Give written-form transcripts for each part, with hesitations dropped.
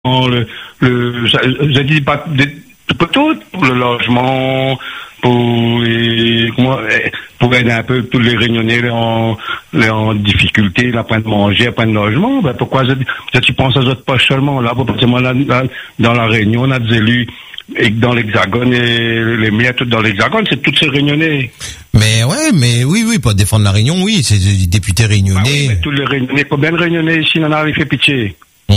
je dis pas pour tout, pour le logement, pour aider un peu tous les Réunionnais en difficulté, la point de manger, la point de logement. Ben pourquoi tu penses à votre poche seulement là, parce que moi là, dans la Réunion, on a des élus et dans l'Hexagone et les miens tout dans l'Hexagone, c'est tous ces Réunionnais. Mais oui, pas défendre la Réunion, oui, c'est des députés réunionnais. Oui, mais tous les Réunionnais, combien de Réunionnais ici n'en a fait pitié?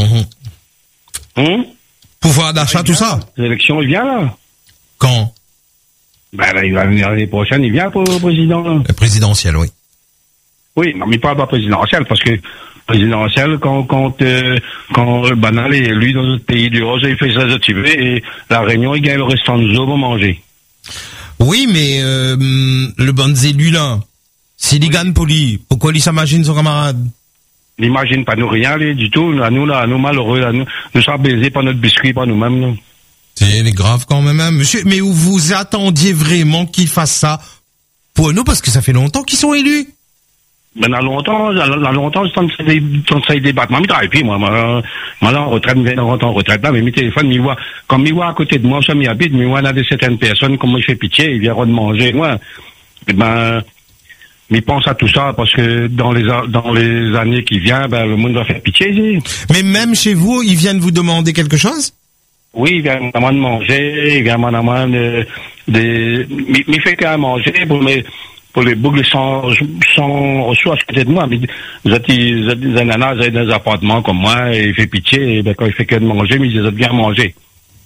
Pouvoir d'achat, tout ça. L'élection, il vient là. Quand? Ben là, il va venir l'année prochaine, il vient pour le président. Là. Le présidentiel, oui. Oui, non, mais pas présidentiel, parce que présidentiel, quand Banal est élu dans notre pays du Rose, il fait ça, et la Réunion, il gagne le restant de nous pour manger. Oui, mais le bon élu là, s'il gagne pour lui, pourquoi il s'imagine son camarade? Il n'imagine pas nous rien, du tout. À nous malheureux, nous sommes baisés par notre biscuit, par nous-mêmes. Nous. C'est grave quand même, hein, monsieur. Mais vous attendiez vraiment qu'ils fassent ça pour nous, parce que ça fait longtemps qu'ils sont élus. Ben, dans longtemps, c'est un débat. Moi, je travaille plus, moi, en retraite, je viens de rentrer en retraite, là, mais mes téléphones, comme il voit à côté de moi, ça m'y habite, mais moi, on a certaines personnes, comme moi, je fais pitié, ils viennent de manger, moi. Mais pense à tout ça, parce que dans les années qui viennent, le monde va faire pitié. Mais même chez vous, ils viennent vous demander quelque chose? Oui, ils viennent me demander de manger, ils viennent me demander mais fait qu'à manger pour les boucles sans ressources à côté de moi. Mais les ananas, ils ont des appartements comme moi, et il fait pitié, et quand il fait que de manger, mais ils ont bien manger.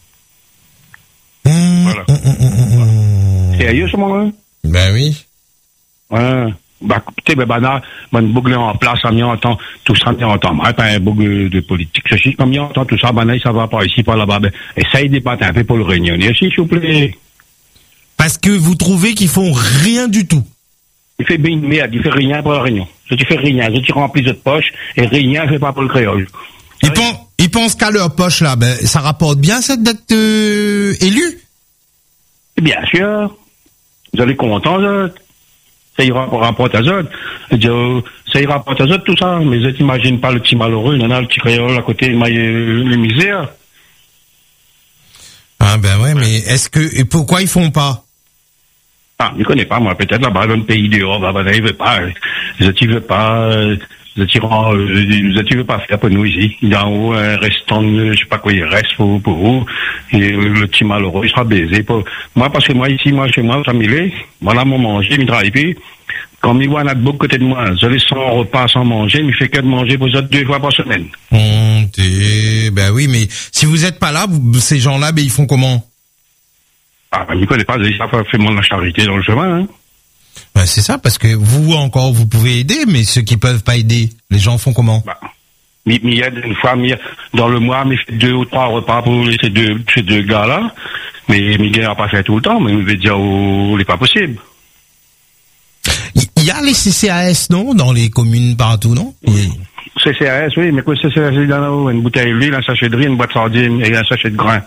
Voilà. Sérieux, ce moment? Ben oui. Écoutez, une boucle en place, ça m'y entend, tout ça m'y entend, pas un boucle de politique, ceci, comme m'y entend tout ça, ça va par ici, par là-bas, essaye de battre un peu pour le Réunionnais aussi, s'il vous plaît. Parce que vous trouvez qu'ils font rien du tout. Il fait bien une merde, il fait rien pour la Réunion. Tu fais rien, tu remplis de poche, et rien fait pas pour le créole. Ils pensent qu'à leur poche, là, ça rapporte bien, ça, d'être élu? Bien sûr. Vous allez content, là. Ça ira rapporte à eux. Ça ira rapporte à eux, tout ça. Mais je t'imagine pas le petit malheureux, il y en a le petit créole à côté, les misères. Ah, ben ouais, mais et pourquoi ils font pas? Ah, je connais pas, moi, peut-être là-bas, dans le pays dehors, ils veulent pas, ils veulent pas, ils veulent pas faire pour nous ici. Il y a en haut un restant, je sais pas quoi il reste pour vous, et le petit malheureux, il sera baisé pour, moi, parce que moi, ici, chez moi, famille, voilà mon manger, il travaille plus. Comme il voit un beaucoup côté de moi, je laisse son repas sans manger, mais il fait que de manger pour eux 2 fois par semaine. Ben oui, mais si vous êtes pas là, ces gens-là, ils font comment? Ah, je ne connais pas, ça fait moins de la charité dans le chemin, hein. Ben, c'est ça, parce que vous pouvez aider, mais ceux qui peuvent pas aider, les gens font comment? Mais il y a une fois, dans le mois, mais fait 2 ou 3 repas pour ces deux gars-là, mais il n'a pas fait tout le temps, mais il veut dire, c'est pas possible. Il y a les CCAS, non? Dans les communes partout, non? Oui. CCAS, oui, mais quoi, CCAS, il donne une bouteille d'huile, un sachet de riz, une boîte de sardines et un sachet de grains.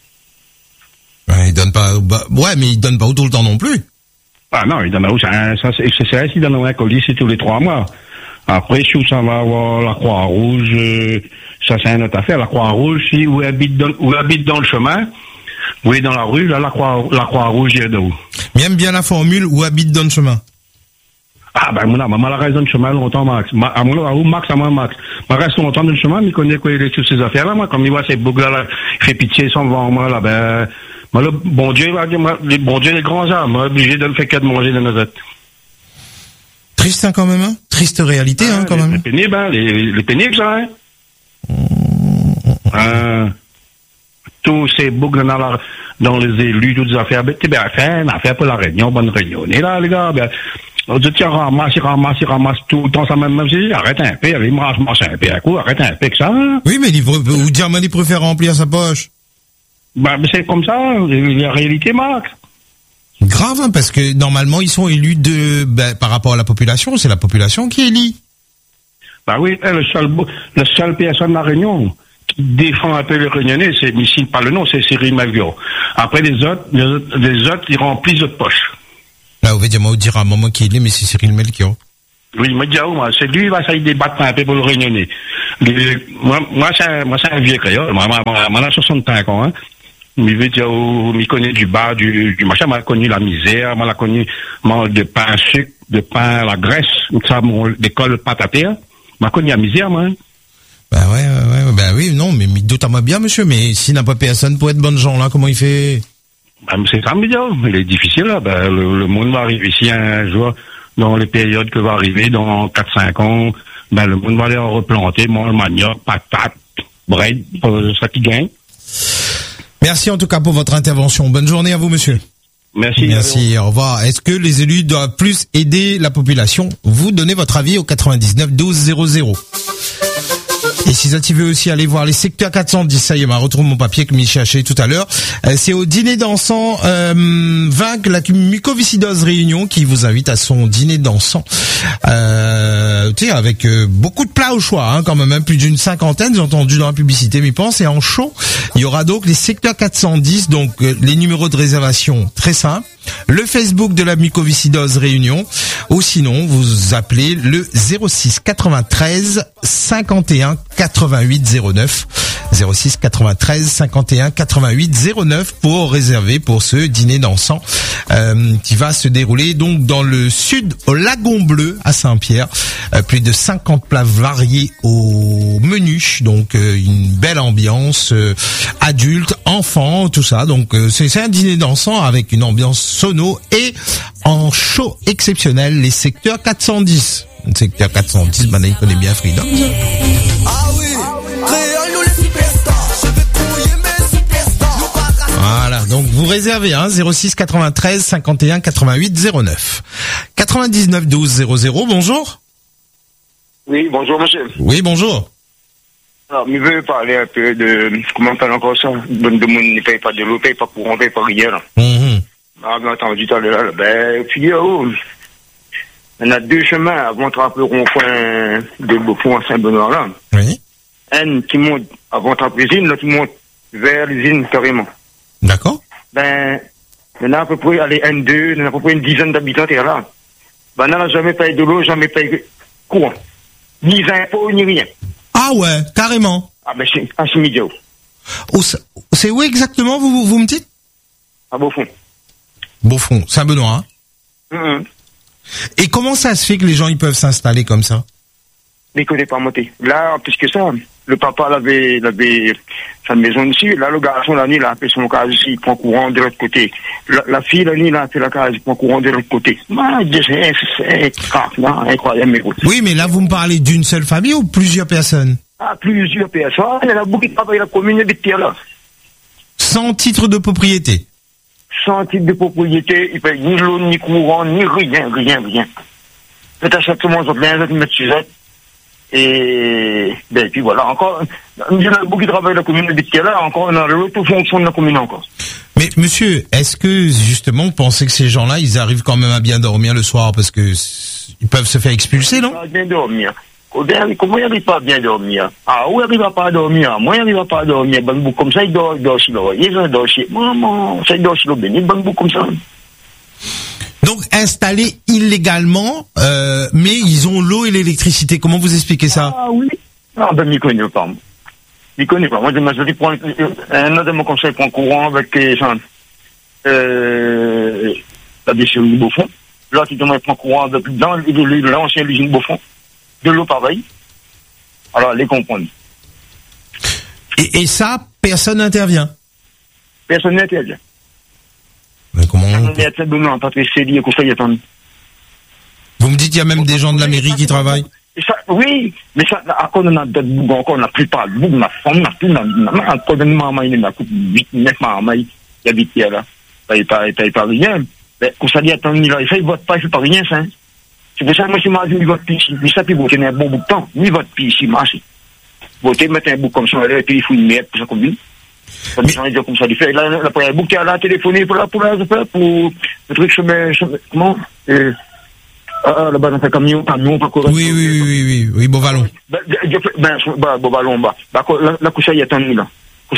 Il donne pas, mais il donne pas tout le temps non plus. Ah non, il donne CCAS, il donne un colis, c'est tous les 3 mois. Après, si ça va avoir la Croix-Rouge, ça c'est une autre affaire. La Croix-Rouge, si vous habite dans le chemin, vous êtes dans la rue, là, la Croix-Rouge, il est de où? J'aime bien la formule, où habite dans le chemin. Ah, maman, la raison de chemin longtemps, Max. Max. Ma reste longtemps dans le chemin, mais il connaît quoi, il est toutes ces affaires-là, moi. Comme il voit ces boucles-là, il fait pitié sans devant moi, là, moi, le bon Dieu, les grands hommes, moi, obligé de le faire que de manger dans nos têtes. Triste, hein, quand même, hein. Triste réalité, hein, quand même. Les pénibles, hein, les pénibles, ça, hein. Tous ces boucles dans les élus, toutes les affaires, une affaire pour la Réunion, bonne Réunion. Et là, les gars, il ramasse tout le temps, ça même si, arrête un peu, il ramasse un peu à coup, arrête un peu que ça. Oui, mais il préfère remplir sa poche. Mais c'est comme ça, la réalité, Marc. Grave, hein, parce que normalement, ils sont élus par rapport à la population, c'est la population qui élit. Oui, le seul personne de la Réunion qui défend un peu les Réunionnais, c'est, mais s'il parle le nom, c'est Cyril Melchior. Après, les autres, ils remplissent de poche. Là, vous voulez dire à un moment qui est élu, mais c'est Cyril Melchior. Oui, c'est lui, il va essayer de débattre un peu pour le Réunionnais. Moi, c'est un vieux créole. Moi, j'ai 65 ans, hein. Je connais du bas, du machin, moi, connu la misère, moi, connu, de pain sucre, de pain, la graisse, ça, l'école pâte à terre. Moi, connu la misère, moi. Bah ouais, bah oui, non, mais d'autant bien, monsieur, mais s'il n'a pas personne pour être bonne gens, là, comment il fait? Bah, c'est ça, mais il est difficile, là. Bah, le monde va arriver ici un jour, dans les périodes que va arriver, dans 4-5 ans, bah, le monde va aller replanter, le manioc, patate, bread, ça qui gagne. Merci en tout cas pour votre intervention. Bonne journée à vous, monsieur. Merci, au revoir. Est-ce que les élus doivent plus aider la population? Vous donnez votre avis au 99 12 00. Et si tu veux aussi aller voir les secteurs 410, ça y est, on retrouve mon papier que m'y cherchais tout à l'heure. C'est au dîner dansant Vaincre la mucoviscidose Réunion qui vous invite à son dîner dansant. Avec beaucoup de plats au choix, hein, quand même, hein, plus d'une 50aine, j'ai entendu dans la publicité, mais pense, et en show, il y aura donc les secteurs 410, donc les numéros de réservation très simples, le Facebook de la mucoviscidose Réunion, ou sinon vous appelez le 06 93 51 88 09 06 93 51 88 09 pour réserver pour ce dîner dansant qui va se dérouler donc dans le sud au Lagon Bleu à Saint-Pierre. Plus de 50 plats variés au menu, donc une belle ambiance adulte, enfant, tout ça. Donc c'est un dîner dansant avec une ambiance sono et en show exceptionnel, les secteurs 410. Le secteur 410, il connaît bien Freedom. Voilà, donc vous réservez 06 93 51 88 09 99 12 00. Bonjour. Oui, bonjour monsieur. Oui, bonjour. Alors, je veux parler un peu de comment on parle encore ça. De monde ne paye pas de l'eau, paye pas courant, paye pas rien. Bien entendu tout à l'heure. Figure-vous, on a deux chemins avant de trapper le rond-point de Beaufort à Saint-Benoît là. Oui. Un qui monte avant de trapper l'usine, l'autre qui monte vers l'usine carrément. D'accord. On a à peu près, N2, on a à peu près une dizaine d'habitants là. On n'a jamais payé de l'eau, jamais payé courant. Ni impôts, ni rien. Ah ouais, carrément. C'est à Chimidio. C'est où exactement, vous me dites? À Beaufort. Beaufort, Saint-Benoît, hein? Et comment ça se fait que les gens ils peuvent s'installer comme ça? Mais il ne connaît pas monter. Là, plus que ça, le papa avait sa maison ici. Là, le garçon, la nuit, il a fait son case ici, il prend courant de l'autre côté. La fille, la nuit, il a fait la case, il prend courant de l'autre côté. C'est incroyable. Oui, mais là, vous me parlez d'une seule famille ou plusieurs personnes? Plusieurs personnes. Il y en a beaucoup qui travaillent la commune de là. Sans titre de propriété? Sans titre de propriété, il ne paye ni l'eau, ni courant, ni rien. Peut-être simplement, ils ont bien mettre sur ça. Et puis voilà, encore, il y en a beaucoup qui travaillent la commune de là, encore, on a l'autofonction de la commune encore. Mais monsieur, est-ce que justement vous pensez que ces gens-là, ils arrivent quand même à bien dormir le soir parce que ils peuvent se faire expulser, non? Bien dormir. Comment il n'arrive pas à bien dormir? Où il n'arrive pas à dormir? Moi, il n'arrive pas à dormir. Comme ça, il dort sur l'eau. Il dort sur l'eau. Ça, il dort sur l'eau. Il dort comme ça. Donc installés illégalement, mais ils ont l'eau et l'électricité. Comment vous expliquez ça? Oui. Il connaît pas. Il connaît pas. Moi, je dis prendre un autre de mon conseil prend courant avec la déchetterie de Beaufort. Là, tu prends courant avec dans l'ancienne usine Beaufort. De l'eau pareil. Alors, les comprendre. Et ça, personne n'intervient? Personne n'intervient. Mais comment Vous me dites qu'il y a même des gens de la mairie qui travaillent? Oui, mais ça, on a d'autres bougs encore, on n'a plus pas de bougs, on a plus, on a encore de maman, il y a 8, 9 mamans, il habite là. Il paye pas rien. Mais, quand ça dit, attends, il vote pas, il fait pas rien, ça. C'est pour ça que moi, je m'imagine, il vote plus ici. Mais ça, puis voter un bon bout de temps. Il vote plus ici, marché. Voter, mettre un bout comme ça, et puis il faut une merde pour ça qu'on dit. Comme ça, il fait. Là, le bout qui a là, téléphoné pour le truc, comment? Là-bas, dans un camion, pas correct. Oui, Beauvallon. Beauvallon, la couche, il y a tant de là.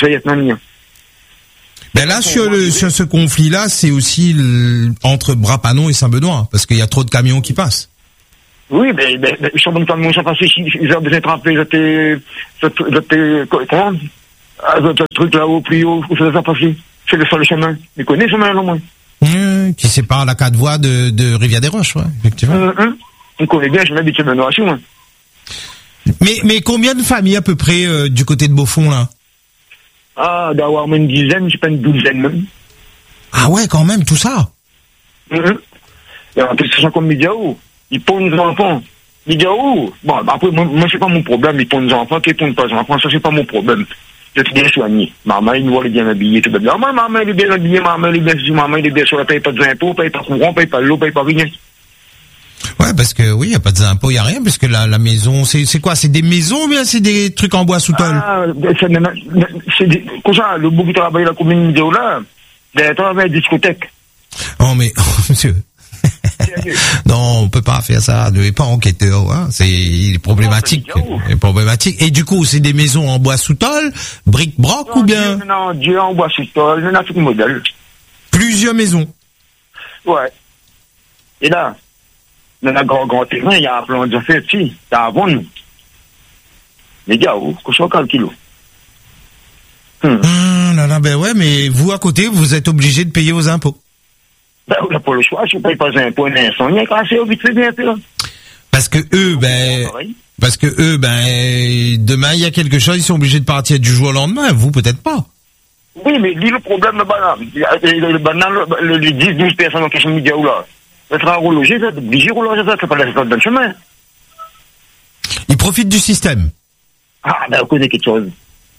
Ben là, sur ce conflit-là, c'est aussi entre Brapanon et Saint-Benoît, parce qu'il y a trop de camions qui passent. Oui, mais je suis en train de mon passé, ils ont besoin de tremper, comment? Le truc là-haut, plus haut, où ça s'est passé. C'est le seul chemin. Ils connaissent ce chemin, là, moi. Qui sépare la 4 voies de Rivière-des-Roches, ouais, effectivement. On connaît bien, je m'habite chez Benoît, moi. Mais combien de familles à peu près du côté de Beaufort, là? Ah, d'avoir une dizaine, je sais pas, une douzaine même. Ah ouais, quand même, tout ça. Et en plus, c'est comme Midiaou. Ils pondent des enfants. Midiaou. Bon, après, moi, c'est pas mon problème. Ils pondent des enfants, qu'ils pondent pas des enfants. Ça, c'est pas mon problème. Je suis bien soigné. Maman, il nous voit bien habillé, tout bien. Maman, il est bien habillé, maman, il est bien sûr, maman, il est bien sûr, elle paye pas d'impôts, paye pas courant, paye pas l'eau, paye pas rien. Ouais, parce que oui, il y a pas d'impôts, il y a rien, parce que la maison, c'est quoi? C'est des maisons ou bien c'est des trucs en bois sous tôle? Ah, c'est comme ça, le bout qui travaille la commune Midiaou là, il travaille à la discothèque. Oh, mais, monsieur. Non, on peut pas faire ça. Ne pas enquêteur, hein. Il est problématique. Il est problématique. Et du coup, c'est des maisons en bois sous tôle, bric-broc ou bien? Non, Dieu en bois sous tôle, il y en a tout le modèle. Plusieurs maisons. Ouais. Et là, dans la grand terrain, il y a un plan de fait, si, c'est avant nous. Les gars, que soit calculé. Ben ouais, mais vous, à côté, vous êtes obligé de payer vos impôts. Ben, on n'a pas le choix, je ne paye pas un point d'instant, il y a cassé au vite fait bien peu. Parce que eux, demain, il y a quelque chose, ils sont obligés de partir du jour au lendemain, vous, peut-être pas. Oui, mais dis le problème, les 10-12 personnes qui sont mis là, ça sera relogé, ça, obligé reloger ça, c'est pas la dans le chemin. Ils profitent du système. Ah, ben, on connaît quelque chose.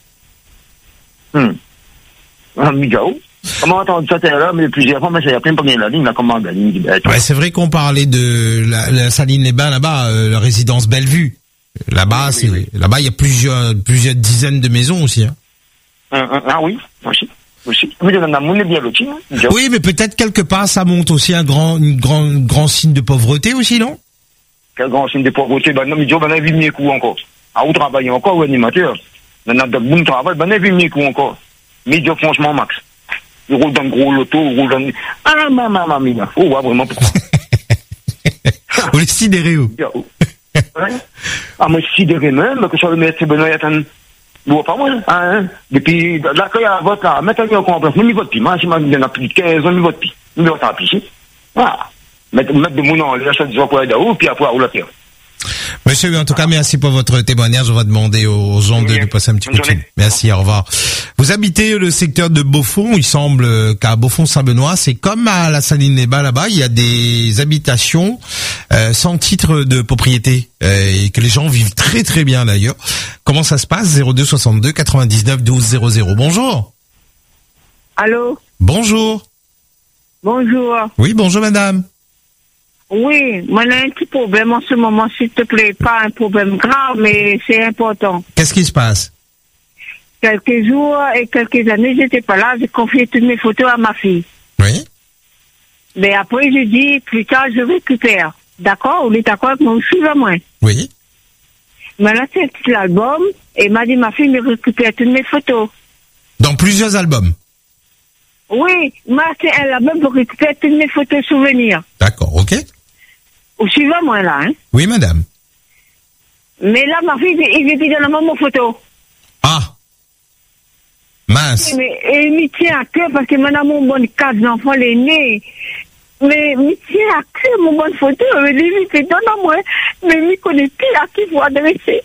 Migao. Comment entendre ça, là, mais plusieurs fois, mais ça y a plein de la ligne, là, comment la ligne. Ouais, c'est vrai qu'on parlait de la Saline-les-Bains, là-bas, la résidence Bellevue. Là-bas, oui. Là-bas, il y a plusieurs dizaines de maisons aussi, hein. Oui, aussi. Mais on a monnaie bien loti, hein. Oui, mais peut-être quelque part, ça monte aussi un grand signe de pauvreté aussi, non? Quel grand signe de pauvreté, ben non, mais on a vu mieux coup encore. Ah, vous travaillez encore, ou animateur. On a de bon travail, ben on a vu mieux coup encore. Mais franchement, Max. Il roule dans le gros loto, il roule dans... Ah, maman, oh, ouais, vraiment, pourquoi? Vous les sidérez où? Ah, moi, sidéré même, que je le mets, c'est Benoît, attends. Bon, pas moi, hein. Depuis, là, quand il y a un vote, là, mettez-le en place, mais il vote plus. Moi, il y en a plus de 15 ans, il vote plus. Il vote en plus, voilà. Mettre de mon nom, les achats de emplois d'Aou, puis après, où la terre. Monsieur, en tout cas, merci pour votre témoignage. On va demander aux gens de nous passer un petit coup de fil. Merci, au revoir. Vous habitez le secteur de Beaufort. Il semble qu'à Beaufort-Saint-Benoît, c'est comme à la Saline-les-Bains là-bas, il y a des habitations sans titre de propriété et que les gens vivent très très bien d'ailleurs. Comment ça se passe? 02 62 99 12 00. Bonjour. Allô? Bonjour. Bonjour. Oui, bonjour madame. Oui, moi j'ai un petit problème en ce moment, s'il te plaît. Pas un problème grave, mais c'est important. Qu'est-ce qui se passe? Quelques jours et quelques années, j'étais pas là, j'ai confié toutes mes photos à ma fille. Oui. Mais après, je dis, plus tard, je récupère. D'accord? Vous êtes d'accord avec mon fils à moi? Oui. Maintenant, c'est l'album, et m'a dit, ma fille me récupère toutes mes photos. Dans plusieurs albums? Oui, moi, c'est un album pour récupérer toutes mes photos souvenirs. D'accord, ok. Vous suivez moi là, hein? Oui, madame. Mais là, ma fille, il veut plus dans mon photo. Ah. Mince. Mais il me tient à cœur parce que maintenant, mon bon 4 enfants, les nés. Mais il me tient à cœur, mon bonne photo. Mais lui, il donne à moi. Mais il ne connaît plus à qui il faut adresser.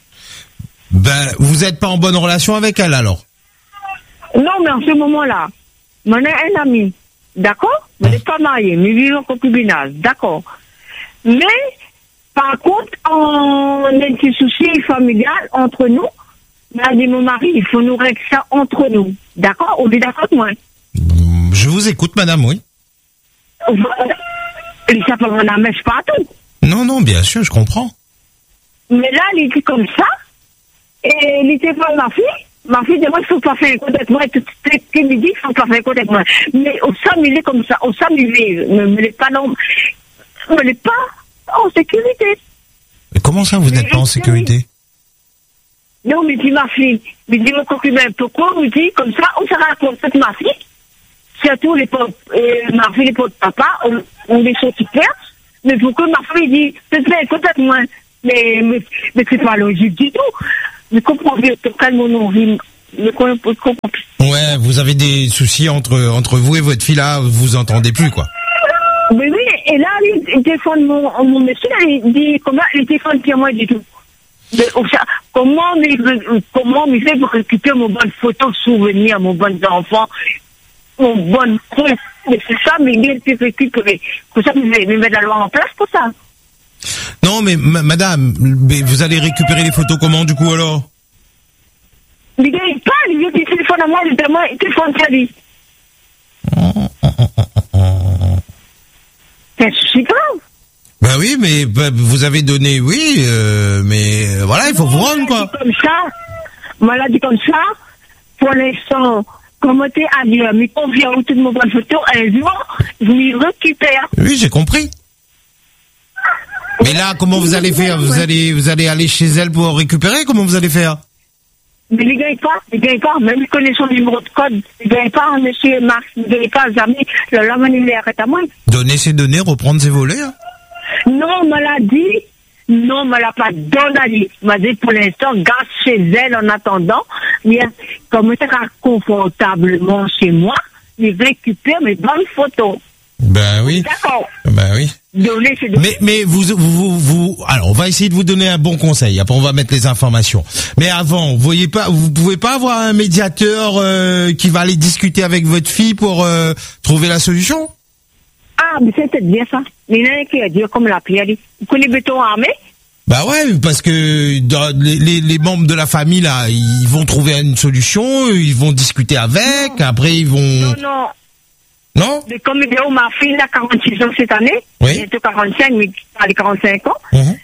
Ben, vous n'êtes pas en bonne relation avec elle alors? Non, mais en ce moment-là, on a un ami. D'accord? On n'est pas mariés, mais vivons en concubinage. D'accord. Mais, par contre, on a un petit souci familial entre nous. M'a dit mon mari, il faut nous régler ça entre nous. D'accord? On est d'accord avec moi? Je vous écoute, madame, oui. Il s'appelle la mèche partout. Non, bien sûr, je comprends. Mais là, il était comme ça. Et il était pas ma fille. Ma fille dit, moi, il faut pas faire un compte avec moi. Tout ce qu'il me dit, il faut pas faire un compte avec moi. Mais au sein, il est comme ça. Au sein, il est. Mais il n'est pas non. Mais il n'est pas en sécurité. Mais comment ça, vous n'êtes pas en sécurité? Non, mais dit ma fille. Mais dit mon concubin, pourquoi on me dit comme ça, on se raconte avec ma fille. Surtout les pauvres, ma fille, les pauvres papa, on les sortit pertes. Mais pourquoi ma fille dit, peut-être moi, mais c'est pas logique du tout. Je comprends bien que quand mon nom vit, je comprends plus. Ouais, vous avez des soucis entre vous et votre fille là, vous entendez plus quoi. Mais oui, et là, il téléphone mon monsieur, il dit, comment, il téléphone pas moi du tout. Mais, comment il fait pour récupérer mon bonne photo souvenir, mon bon enfant, mon bon truc. Mais c'est ça, mais il peut récupérer. Pour ça, il met la loi en place pour ça. Non, mais madame, vous allez récupérer les photos comment du coup alors? Il gagne pas, il téléphone à moi, il téléphone à lui. C'est grave. Ben oui, mais vous avez donné, oui, mais voilà, il faut vous rendre quoi. Comme ça, maladie comme ça, pour l'instant, comment t'es à dire, mais convient où toute mon bonne photo, un jour, je m'y récupère. Oui, j'ai compris. Mais là, comment vous allez faire? Vous allez aller chez elle pour récupérer? Comment vous allez faire? Mais il gagne pas, même il connaît son numéro de code, il gagne pas, monsieur Marx, il gagne pas jamais, la manille arrête à moi. Donner ses données, reprendre ses volets, hein? Non, maladie, non, mais elle n'a pas donné. M'a dit pour l'instant, garde chez elle en attendant, mais comme elle sera confortablement chez moi, il récupère mes bonnes photos. Ben oui. D'accord. Ben oui. Donner, c'est donner. Mais vous, alors on va essayer de vous donner un bon conseil. Après on va mettre les informations. Mais avant, vous pouvez pas avoir un médiateur qui va aller discuter avec votre fille pour trouver la solution? Ah, mais c'est peut-être bien ça. Mais il y en a qui a dit comme la pierre. Vous connaissez béton armé? Bah ouais, parce que les membres de la famille là, ils vont trouver une solution, ils vont discuter avec, après ils vont. Non. Non? Mais comme ma fille a 46 ans cette année, oui. bientôt 45, mais elle a 45 ans. Mm-hmm.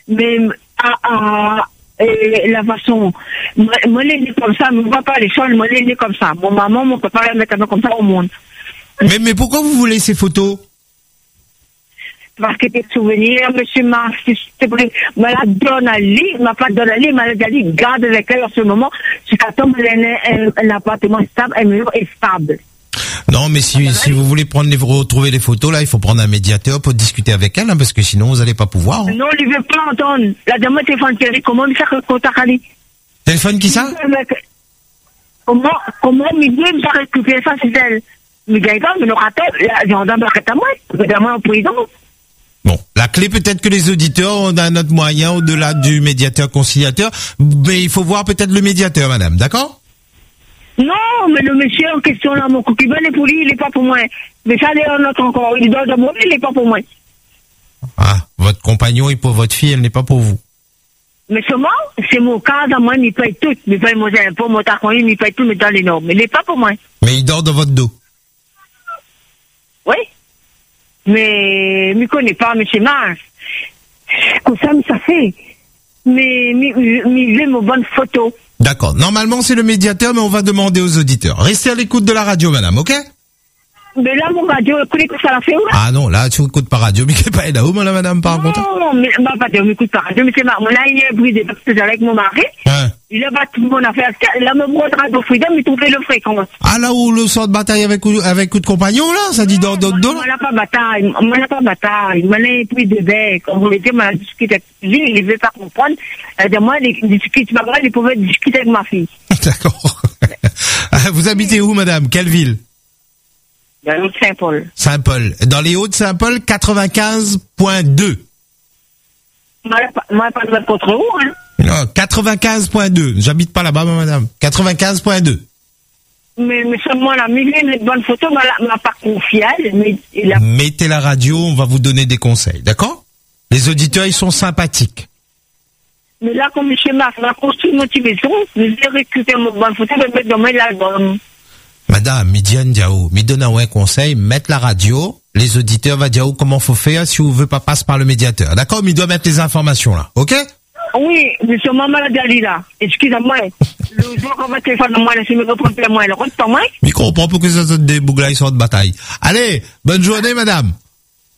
Mais la façon, moi elle est comme ça, mais on va pas les choses, moi elle est comme ça. Mon maman, mon papa, elle met comme ça au monde. Mais pourquoi vous voulez ces photos? Parce que tes souvenirs, monsieur Marx, s'il te plaît, me la donne à lui, m'a pas donné à lui, m'a dit, garde avec elle en ce moment, jusqu'à temps qu'elle ait un appartement stable, un mur est stable. Non, mais si vous voulez retrouver les photos, là, il faut prendre un médiateur pour discuter avec elle, hein, parce que sinon, vous n'allez pas pouvoir. Hein. Non, il veut pas entendre. La dame téléphone Thierry, comment il fait contact à lui? Téléphone qui ça? Comment il veut me récupérer ça, c'est elle? Mais gagne pas, mais le rappel, la gendarme arrête à moi, moi en prison. Bon, la clé, peut-être que les auditeurs ont un autre moyen au-delà du médiateur conciliateur, mais il faut voir peut-être le médiateur, madame, d'accord? Non, mais le monsieur en question là, mon concubin est pour lui, il est pas pour moi. Mais ça, il est en autre encore, il doit d'abord, il est pas pour moi. Ah, votre compagnon est pour votre fille, elle n'est pas pour vous. Mais seulement, c'est mon cas, dans moi, il paye tout. Il paye mon impôt, mon taxon, il paye tout, mais dans les normes. Mais il n'est pas pour moi. Mais il dort dans votre dos. Oui. Mais, je ne connais pas, M. Mars. Comme ça fait. Mais, il veut mon bonne photo. D'accord. Normalement, c'est le médiateur, mais on va demander aux auditeurs. Restez à l'écoute de la radio, madame, ok? Mais là, mon radio, écoutez que ça l'a fait où, là? Ah non, là, tu écoutes par radio, mais qu'est-ce pas là-haut, madame, par contre? Non, mais, pas de, m'écoute par radio, mais c'est marrant. Là, il y a un bruit de, parce que j'allais avec mon mari. Ouais. Il a battu mon affaire. Là, me brosse radio freedom, il trouvait le fréquence. Ah, là où le sort de bataille avec coup de compagnon, là? Ça dit dans d'autres dos? Moi, n'a pas bataille. Moi, n'a pas bataille. Moi, n'a plus de bec. Comme vous le dites, moi, discuté avec lui, il ne veut pas comprendre. Moi, il pouvait discuter avec ma fille. D'accord. Vous habitez où, madame? Quelle ville? Dans les Hauts-de-Saint-Paul. Saint-Paul. Dans les Hauts-de-Saint-Paul, 95.2. Moi, pas de votre contre où, hein? Non, 95.2. J'habite pas là-bas, madame. 95.2. Mais seulement la musique, une bonne photo, m'a pas confié, mais Mettez la radio, on va vous donner des conseils, d'accord? Les auditeurs, ils sont sympathiques. Mais là, comme M. Marc m'a construit une motivation, je vais récupérer mon bonne photo, je vais mettre dans mon album. Madame, Midiane Diao, me donne un conseil, mettre la radio, les auditeurs vont dire comment faut faire si vous veut pas passer par le médiateur. D'accord? Mais il doit mettre les informations là. OK? Oui, mais sur ma maladie là. Excusez-moi. Le jour qu'on va téléphoner à moi, je me reprends plus à moi, il rentre pas moi. Mais comprends pour que ça se débougle, ils sont de bataille. Allez, bonne journée, madame.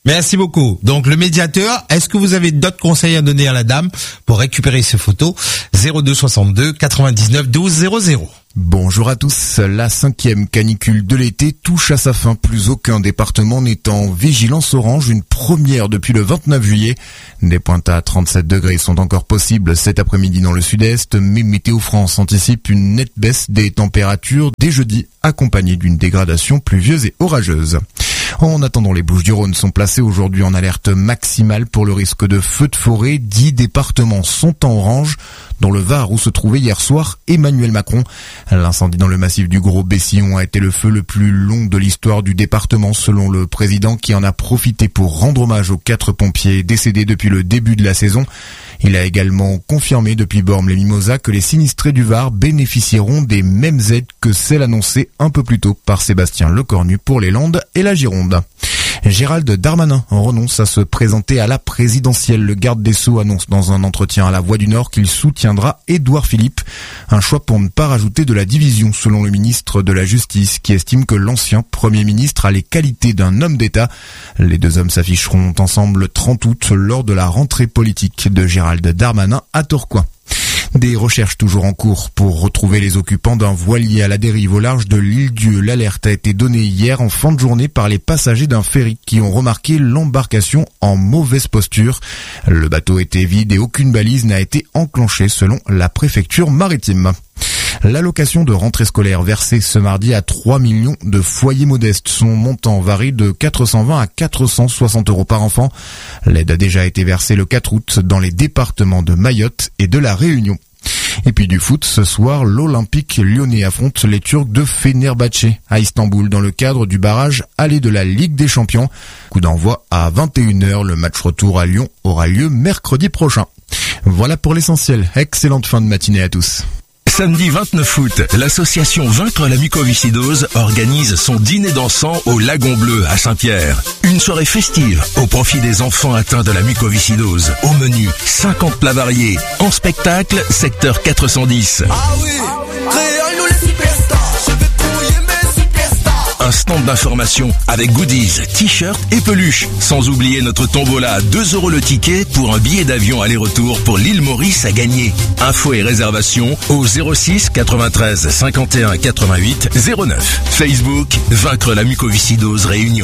Merci beaucoup. Donc le médiateur, est-ce que vous avez d'autres conseils à donner à la dame pour récupérer ces photos? 02 62 99 12 00. Bonjour à tous. La 5e canicule de l'été touche à sa fin. Plus aucun département n'est en vigilance orange. Une première depuis le 29 juillet. Des pointes à 37 degrés sont encore possibles cet après-midi dans le sud-est, mais Météo France anticipe une nette baisse des températures dès jeudi, accompagnée d'une dégradation pluvieuse et orageuse. En attendant, les Bouches-du-Rhône sont placées aujourd'hui en alerte maximale pour le risque de feux de forêt. 10 départements sont en orange, dont le Var où se trouvait hier soir Emmanuel Macron. L'incendie dans le massif du Gros Bessillon a été le feu le plus long de l'histoire du département selon le président qui en a profité pour rendre hommage aux 4 pompiers décédés depuis le début de la saison. Il a également confirmé depuis Bormes-les-Mimosas que les sinistrés du Var bénéficieront des mêmes aides que celles annoncées un peu plus tôt par Sébastien Lecornu pour les Landes et la Gironde. Gérald Darmanin renonce à se présenter à la présidentielle. Le garde des Sceaux annonce dans un entretien à La Voix du Nord qu'il soutiendra Édouard Philippe. Un choix pour ne pas rajouter de la division selon le ministre de la Justice qui estime que l'ancien Premier ministre a les qualités d'un homme d'État. Les deux hommes s'afficheront ensemble le 30 août lors de la rentrée politique de Gérald Darmanin à Tourcoing. Des recherches toujours en cours pour retrouver les occupants d'un voilier à la dérive au large de l'Île-Dieu. L'alerte a été donnée hier en fin de journée par les passagers d'un ferry qui ont remarqué l'embarcation en mauvaise posture. Le bateau était vide et aucune balise n'a été enclenchée selon la préfecture maritime. L'allocation de rentrée scolaire versée ce mardi à 3 millions de foyers modestes. Son montant varie de 420 à 460 euros par enfant. L'aide a déjà été versée le 4 août dans les départements de Mayotte et de la Réunion. Et puis du foot, ce soir, l'Olympique lyonnais affronte les Turcs de Fenerbahçe à Istanbul dans le cadre du barrage aller de la Ligue des Champions. Coup d'envoi à 21h. Le match retour à Lyon aura lieu mercredi prochain. Voilà pour l'essentiel. Excellente fin de matinée à tous. Samedi 29 août, l'association Vaincre la mucoviscidose organise son dîner dansant au Lagon Bleu à Saint-Pierre. Une soirée festive au profit des enfants atteints de la mucoviscidose. Au menu, 50 plats variés. En spectacle, secteur 410. Ah oui, créons-nous les superstars. Je vais trouiller mes superstars. Un stand d'information avec goodies, t-shirts et peluches. Sans oublier notre tombola à 2 € le ticket pour un billet d'avion aller-retour pour l'île Maurice à gagner. Infos et réservations au 06 93 51 88 09. Facebook, Vaincre la mucoviscidose Réunion.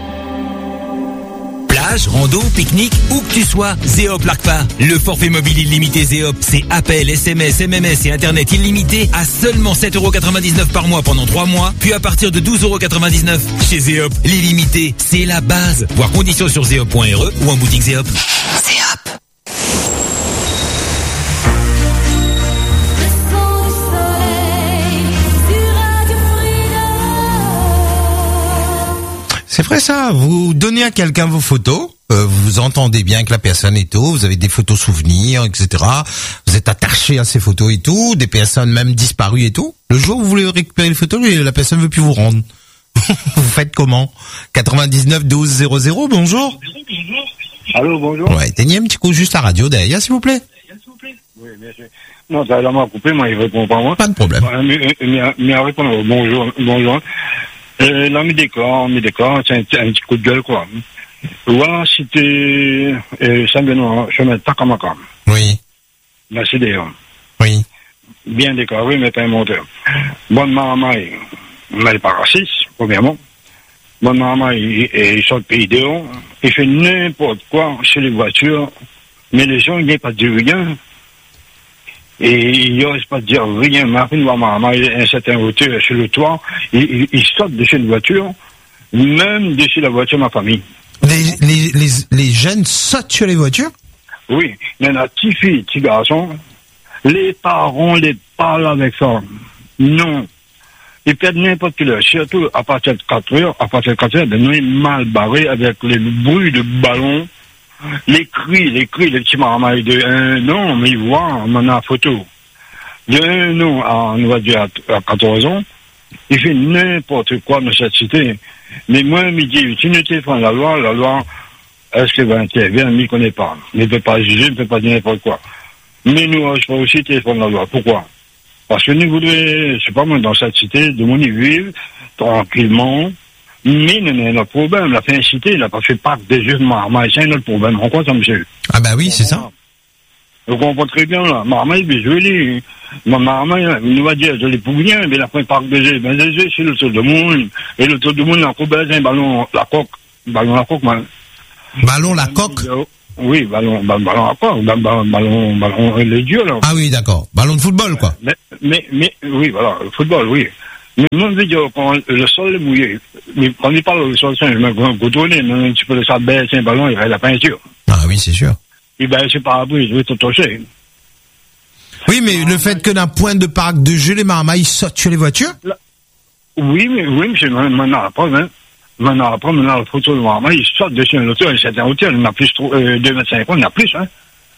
Plage, rando, pique-nique, où que tu sois, Zéop largue pas. Le forfait mobile illimité Zéop, c'est appel, SMS, MMS et Internet illimité à seulement 7,99 € par mois pendant 3 mois, puis à partir de 12,99 € chez Zéop. L'illimité, c'est la base. Voir conditions sur zéop.re ou en boutique Zéop. Zéop. C'est vrai ça, vous donnez à quelqu'un vos photos, vous entendez bien que la personne et tout, vous avez des photos souvenirs, etc. Vous êtes attaché à ces photos et tout, des personnes même disparues et tout. Le jour où vous voulez récupérer les photos, la personne ne veut plus vous rendre. Vous faites comment? 99 12 00, bonjour. Allô, bonjour. Ouais, éteignez un petit coup juste la radio derrière, s'il vous plaît. Oui, bien sûr. Non, ça m'a coupé, moi, il répond pas moi. Pas de problème. Mais répondre, bonjour. Là, mes décors, c'est un petit coup de gueule, quoi. Voilà, c'était Saint-Benoît, chemin de Takamaka. Oui. Merci d'ailleurs. Oui. Bien décoré, mais pas un monteur. Bonne maramaille, mais pas raciste, premièrement. Bonne maramaille, il sort le pays dehors, il fait n'importe quoi chez les voitures, mais les gens, ils n'ont pas dit rien. Et il n'ose pas dire rien. Marine maramaille, un certain hauteur sur le toit, il sort de chez une voiture, même de chez la voiture de ma famille. Les jeunes sautent sur les voitures? Oui, il y en a petits filles, petits garçons. Les parents les parlent avec ça. Non. Ils perdent n'importe quelle heure, surtout à partir de 4 heures, de nuit mal barrés avec les bruits de ballons, les cris, les petits maramailles de 1 an, mais ils voient, on en a photo. De 1 an, on va dire à 14 ans, il fait n'importe quoi dans cette cité. Mais moi, il me dit, tu ne téléphone la loi, est-ce qu'elle va intervenir, il ne connaît pas. Il ne peut pas juger, il ne peut pas dire n'importe quoi. Mais nous, je peux aussi téléphoner la loi. Pourquoi? Parce que nous voudrions, je sais pas moi, dans cette cité, de mon y vivre, tranquillement, Mais il y a un autre problème. La fin cité, il n'a pas fait parc des jeux de Marmaille. C'est un autre problème. On croit ça, monsieur. Ah bah oui, c'est ça. Je comprends très bien, là. Marmaille, je l'ai. Marmaille, il nous va dire, je l'ai pour rien, mais la fin parc des jeux. Ben, les jeux, c'est le tour du monde. Et le tour du monde, la coupe, c'est un ballon, la coque. Ballon, la coque, man. Ballon, la coque? Oui, ballon à quoi? Ballon, les dieux, là. Ah oui, d'accord. Ballon de football, quoi. Mais, oui, voilà, le football, oui. Mais moi, je veux dire, quand le sol est mouillé, mais quand il parle du sol, c'est un goudronné, mais un petit peu de sable, c'est un ballon, il y a la peinture. Ah oui, c'est sûr. Et ben, c'est pas abri, je vais te toucher. Oui, mais le fait que d'un point de parc de jeu, les Marmailles sautent sur les voitures? Oui, mais c'est maintenant la preuve, hein. Maintenant, le photo de Marmaille, il saute dessus un hauteur, c'est un hauteur, il n'a plus 2,5 m, il n'a plus, hein.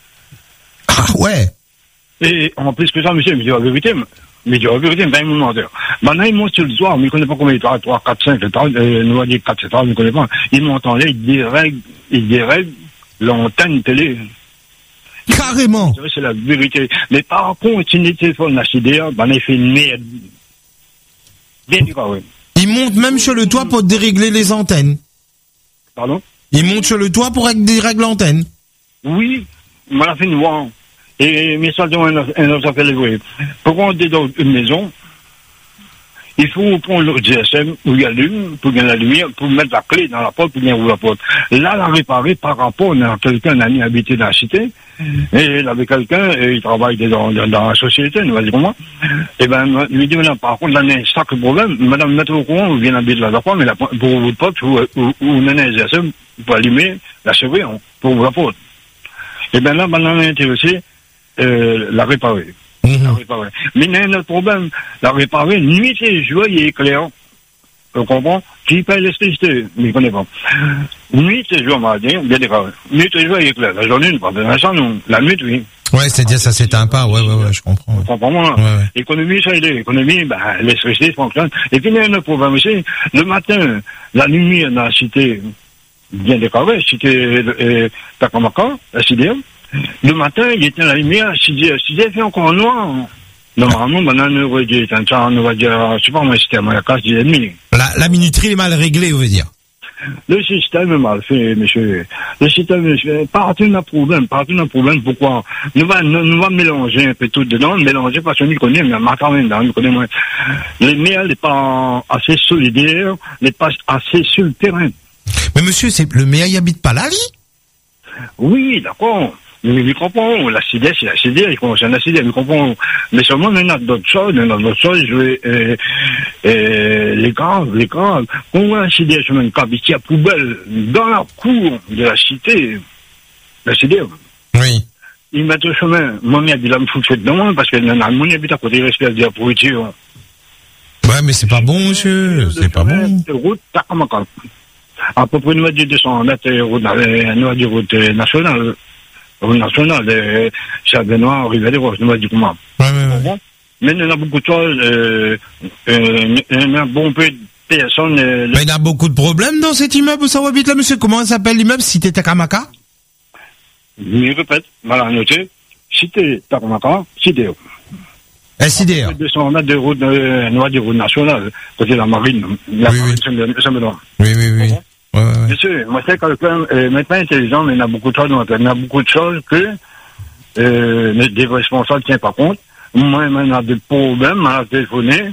Ah ouais. Et en plus que ça, monsieur, il me dit la vérité, ben, il me demande. Maintenant, il monte sur le soir, mais il ne connaît pas combien il est, 3, 4, 5 étages, nous va dire 4, 7 étages, il ne connaît pas. Il m'entendait, il dérègle l'antenne télé. Carrément. C'est la vérité. Mais par contre, si les téléphones HDR, ben, il fait une merde. Bien du cas, oui. Il monte même sur le toit pour dérégler les antennes. Pardon? Il monte sur le toit pour dérégler l'antenne. Oui, on l'a fait une voir. Et mes soldats ont un autre appel joué. Pourquoi on est dans une maison, il faut prendre le GSM où il allume, pour gagner la lumière, pour mettre la clé dans la porte, pour bien ouvrir la porte. Là, la réparer par rapport à quelqu'un, un ami habité dans la cité, et il avait quelqu'un, et il travaille dans la société, nous va dire comment. Et ben, lui dit, maintenant, par contre, là, il y a un sacré problème. Madame, mettez au courant, vous venez habiter là-dedans, mais pour ouvrir la porte, ou on a un GSM, pour allumer la surveillance, pour ouvrir la porte. Et ben là, maintenant, on est intéressé, la réparer. La réparer. Mais il y a un autre problème. La réparer, nuit et jour, il est clair. On comprend? Qui paye l'électricité? Mais il ne connaît pas. Nuit et jour, on va dire, bien déclaré. Nuit et jour, il est clair. La journée, ne parle pas de non. La nuit, oui. Ouais, c'est-à-dire, ça s'éteint pas. Ouais, je comprends. On comprend moi. Ouais. L'économie, ça aide. L'économie, ben, l'électricité fonctionne. Et puis, il y a un autre problème aussi. Le matin, la lumière dans la cité, bien déclarée, cité, Takamaka, la cité, le matin, il était la lumière, 6h, fait encore noir. Normalement, maintenant, on va dire, je sais pas, moi, c'était à ma classe, 10h30. La minuterie est mal réglée, vous voulez dire? Le système est mal fait, monsieur. Le système est fait. Partout d'un problème. Pourquoi? Nous va mélanger un peu tout dedans, mélanger parce qu'on y connaît, mais maintenant, on connaît moins. Les mails n'est pas assez solidaire, n'est pas assez sur le terrain. Mais monsieur, le maire, il habite pas là, lui? Oui, d'accord. Mais il comprend, la CIDE, c'est la CIDE, il concerne la CIDE, il comprend. Mais seulement, il y a d'autres choses, les graves. On voit la CIDE sur une cabine à poubelle dans la cour de la cité, la CIDE. Oui. Ils mettent au chemin. Moi, il a me foutre dedans, parce que mon habite à côté, il respecte la pourriture. Ouais, mais c'est pas bon, monsieur, c'est pas bon. Route, à peu près, nous, 200 mètres, route nationale. National, Charbonnois, Rivière-des-Roses, nous va dire comment. Ouais. Mais il y a beaucoup de choses, il y a bon peu de personnes. Mais il y a beaucoup de problèmes dans cet immeuble où ça habite là, monsieur. Comment s'appelle l'immeuble? Cité Takamaka? Je répète, mal noté. Cité Takamaka, Cité. SIDR. 200 mètres de route, nous va dire route nationale, côté de la marine. Oui. Ouais. Monsieur, moi, c'est quelqu'un, maintenant intelligent, mais il y a beaucoup de choses, il y a beaucoup de choses que, des responsables ne tiennent pas compte. Moi, il y a des problèmes, m'a téléphoné,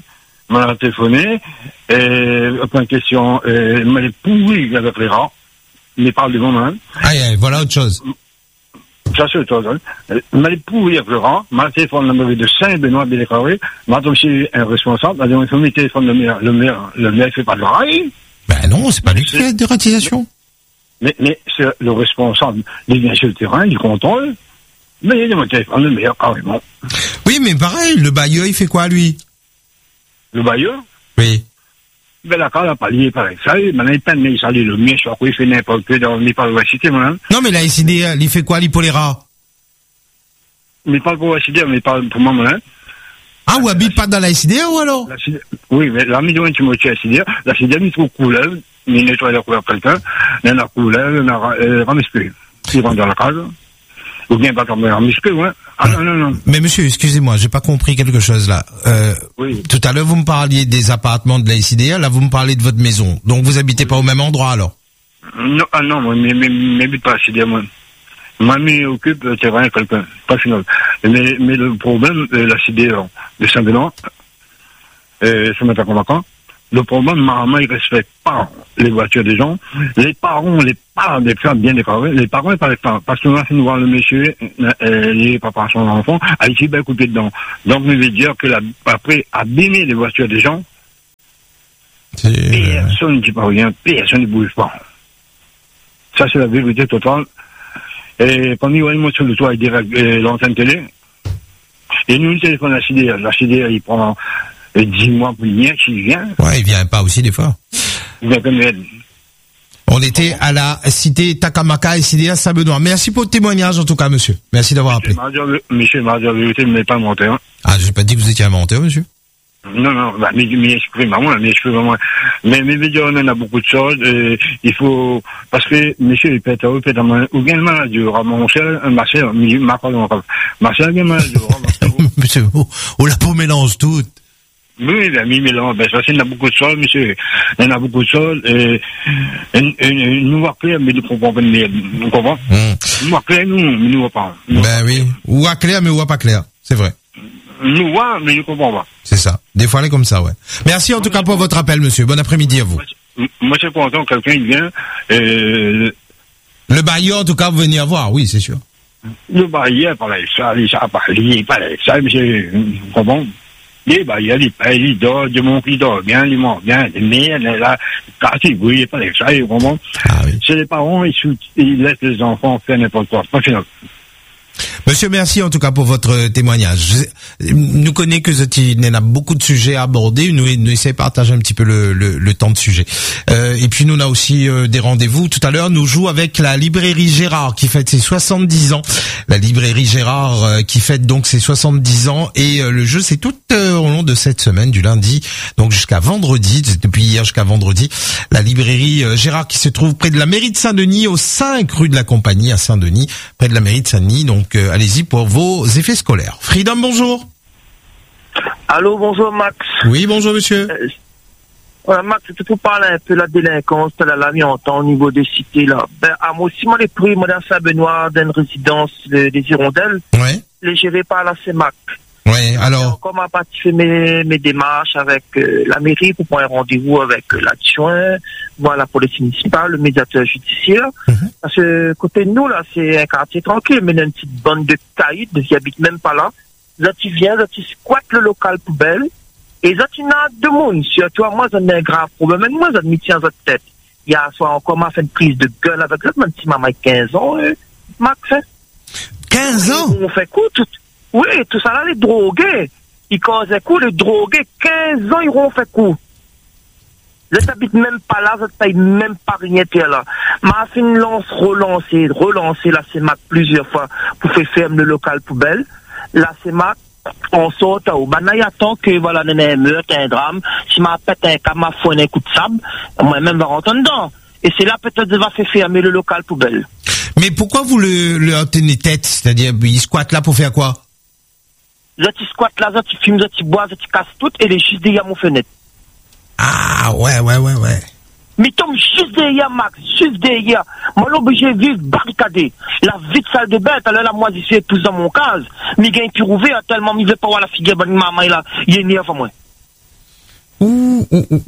point de question, m'a pourri avec les rats, mais parle du moment. Voilà autre chose. Ça, c'est autre chose, hein. M'a pourri avec les rats, m'a téléphoné le de Saint-Benoît, Bélécaré, m'a aussi un responsable, m'a dit, il faut me téléphoner le maire, il fait pas de rail. Ben non, c'est pas lui qui fait la dératisation. Mais c'est le responsable, il vient sur le terrain, il contrôle, mais il est mon téléphone, le meilleur, carrément. Oui, mais pareil, le bailleur, il fait quoi, lui? Le bailleur? Oui. Ben, la carte n'a pas lié pareil. Ça, maintenant, il peine, mais il s'allie le mien, je crois qu'il fait n'importe quoi, dans les universités, moi. Non, mais la SIDR, il fait quoi, lui, pour les rats? Mais pas pour la SIDR, mais pas pour moi, moi. Ah, ou habite pas dans la SIDR, ou alors? Oui, mais la million tu me tiens à la SIDR, il trouve couleur, il nettoie la couleur quelqu'un, il y a la couleur, il y a la muscle. Il rentre dans la case, ou bien pas tomber en muscle, ouais. Ah non. Mais monsieur, excusez-moi, j'ai pas compris quelque chose là. Oui. Tout à l'heure, vous me parliez des appartements de la SIDA, là vous me parlez de votre maison. Donc vous habitez pas au même endroit alors? Non, moi, mais pas SIDA, moi. Moi, m'y occupe, c'est vrai, quelqu'un, pas final. Mais le problème, la SIDA de Saint-Benoît, se mettre en vacance. Le problème, maman, il respecte pas les voitures des gens. Les parents des femmes bien décorées. Les parents, ils parlent pas. Parce que là, si nous voyons le monsieur, les papas, son enfant, a ici, ben, coupé dedans. Donc, je veux dire que après, abîmer les voitures des gens, personne ne dit pas rien, personne ne bouge pas. Ça, c'est la vérité totale. Et quand il voit moi sur le toit, il dirait l'antenne télé. Et nous, le téléphone, la CDR, il prend 10 mois pour venir, s'il vient. Ouais, il vient pas aussi des fois. Il vient comme elle. On était à la cité Takamaka et SIDA Saint-Benoît. Merci pour le témoignage en tout cas, monsieur. Merci d'avoir appelé. Monsieur m'a dit la vérité, mais pas menteur. Ah, j'ai pas dit que vous étiez un menteur, monsieur. Non, bah, mais je peux vraiment. Mais dire, on en a beaucoup de choses, il faut, parce que, monsieur, il peut être, ou bien le maladie, Marcel, Marcel, bien maladie, monsieur, on la peau mélange tout. Oui, ben, mélange, ben, ça, il y en a beaucoup de choses, monsieur. Il y en a beaucoup de choses, nous voit clair, mais nous comprenons pas, nous comprenons? Nous voit clair, mais nous voit pas. Ben oui. Ou voit clair, mais ou voit pas clair. C'est vrai. Nous voit, mais nous comprenons pas. C'est ça. Des fois, elle est comme ça, ouais. Merci en tout cas pour votre appel, monsieur. Bon après-midi à vous. Moi, c'est content, quelqu'un, il vient, le bailleur, en tout cas, vous venez à voir, oui, c'est sûr. Le bailleur, il parlait ça, monsieur, vous comprenez? Les bailleurs, il dort, il dort bien, il mange bien, mais là, quand il bouille, il parlait ça, vous comprenez? Ah oui. C'est les parents, ils laissent les enfants faire n'importe quoi. Pas final. Monsieur, merci en tout cas pour votre témoignage. Nous connaissons que il y en a beaucoup de sujets à aborder. Nous essayons de partager un petit peu le temps de sujet. Et puis nous on a aussi des rendez-vous. Tout à l'heure, nous jouons avec la librairie Gérard qui fête ses 70 ans. La librairie Gérard qui fête donc ses 70 ans. Et le jeu, c'est tout au long de cette semaine, du lundi, donc jusqu'à vendredi, depuis hier jusqu'à vendredi. La librairie Gérard qui se trouve près de la mairie de Saint-Denis, au 5 rue de la Compagnie à Saint-Denis, près de la mairie de Saint-Denis. Donc allez-y pour vos effets scolaires. Freedom, bonjour. Allô, bonjour Max. Oui, bonjour monsieur. Max, tu peux parler un peu de la délinquance, de la l'amiante au niveau des cités là. Ben, à moi aussi, moi les pris, moi dans Saint-Benoît, d'une résidence des Hirondelles, les gérés par la CEMAC. Oui, alors. Comme à partir fait mes démarches avec la mairie pour prendre un rendez-vous avec l'adjoint, voir la police municipale, le médiateur judiciaire. Parce que côté de nous là, c'est un quartier tranquille, mais il y a une petite bande de caïds qui habitent même pas là. Là tu viens, là tu squattes le local poubelle, et là tu n'as deux mondes. Toi, moi j'en ai un grave problème, même moi j'en ai mis dans votre tête. Il y a soit encore m'a fait une prise de gueule avec ça, même si maman a 15 ans, Max. 15 ans? On fait quoi tout? Oui, tout ça là, les drogués. Ils causaient coup, les drogués, 15 ans, ils ont fait coup. Je t'habite même pas là, je ne paye même pas rien là. Ma fait une relancer la CEMAC plusieurs fois pour faire fermer le local poubelle. La CEMAC, on saute au banay, attend que voilà, un meurtre, un drame. Si ma pète un camafone, un coup de sable, moi-même, va rentrer dedans. Et c'est là peut-être que je vais faire fermer le local poubelle. Mais pourquoi vous le tenez tête? C'est-à-dire, il squatte là pour faire quoi? Là, tu squattes là, tu fumes, là, tu bois, là, tu casses tout, et les juste derrière mon fenêtre. Ah, ouais. Mais tombe juste derrière, Max, juste derrière. Moi, l'obligé de vivre barricadé. La vite salle de bain, alors là, moi, j'y suis tous dans mon case. Mais il y a un qui rouvert, tellement, il veut pas voir la figure de maman, là, il est nerveux, moi. Non,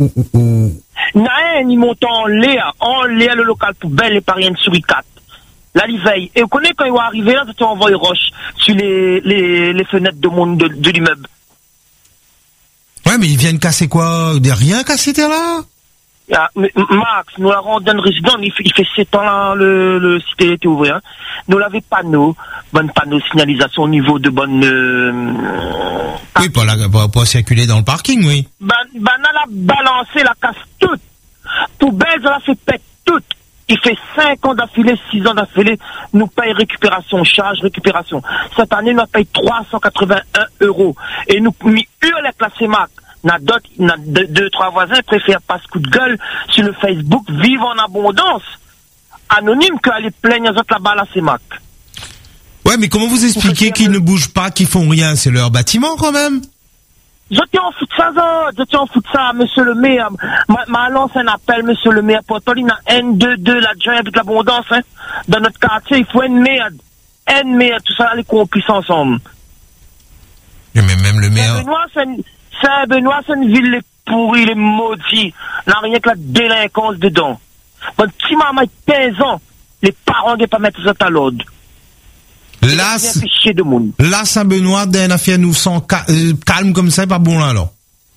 ils montent en l'air, le local poubelle, et pas rien de souris 4. Là, il veille. Et vous connaissez quand ils vont arriver là, tu envoies une roche sur les fenêtres de l'immeuble. Ouais, mais ils viennent casser quoi? Il n'y a rien cassé là? Ah, mais Max, nous avons d'un résident, il fait 7 ans là, le site était ouvert. Hein. Nous l'avons panneaux signalisation au niveau de bonnes. Oui, pour circuler dans le parking, oui. Ben, elle a balancé la casse toute. Poubelle, elle a fait pète toute. Il fait 5 ans d'affilée, 6 ans d'affilée, nous paye récupération, charge récupération. Cette année, nous paye 381 €. Et nous hurlons avec la CEMAC. Deux, trois voisins préfèrent passer coup de gueule sur le Facebook, vivre en abondance. Anonyme qu'aller plaindre les autres là-bas à la CEMAC. Ouais, mais comment vous expliquez qu'ils ne bougent pas, qu'ils font rien? C'est leur bâtiment, quand même. Je tiens en fout de ça, monsieur le maire. Ma lance un appel, monsieur le maire. Pour toi, il y a N22, l'adjoint avec l'abondance, hein. Dans notre quartier, il faut une merde, tout ça, les complices ensemble. Mais même le maire. Saint-Benoît, c'est une ville pourrie, les maudits. N'a rien que la délinquance dedans. Quand petit maman a 15 ans, les parents ne peuvent pas mettre ça à l'ordre. Là, Saint-Benoît, d'un affaire nous sent calme comme ça, pas bon là, alors.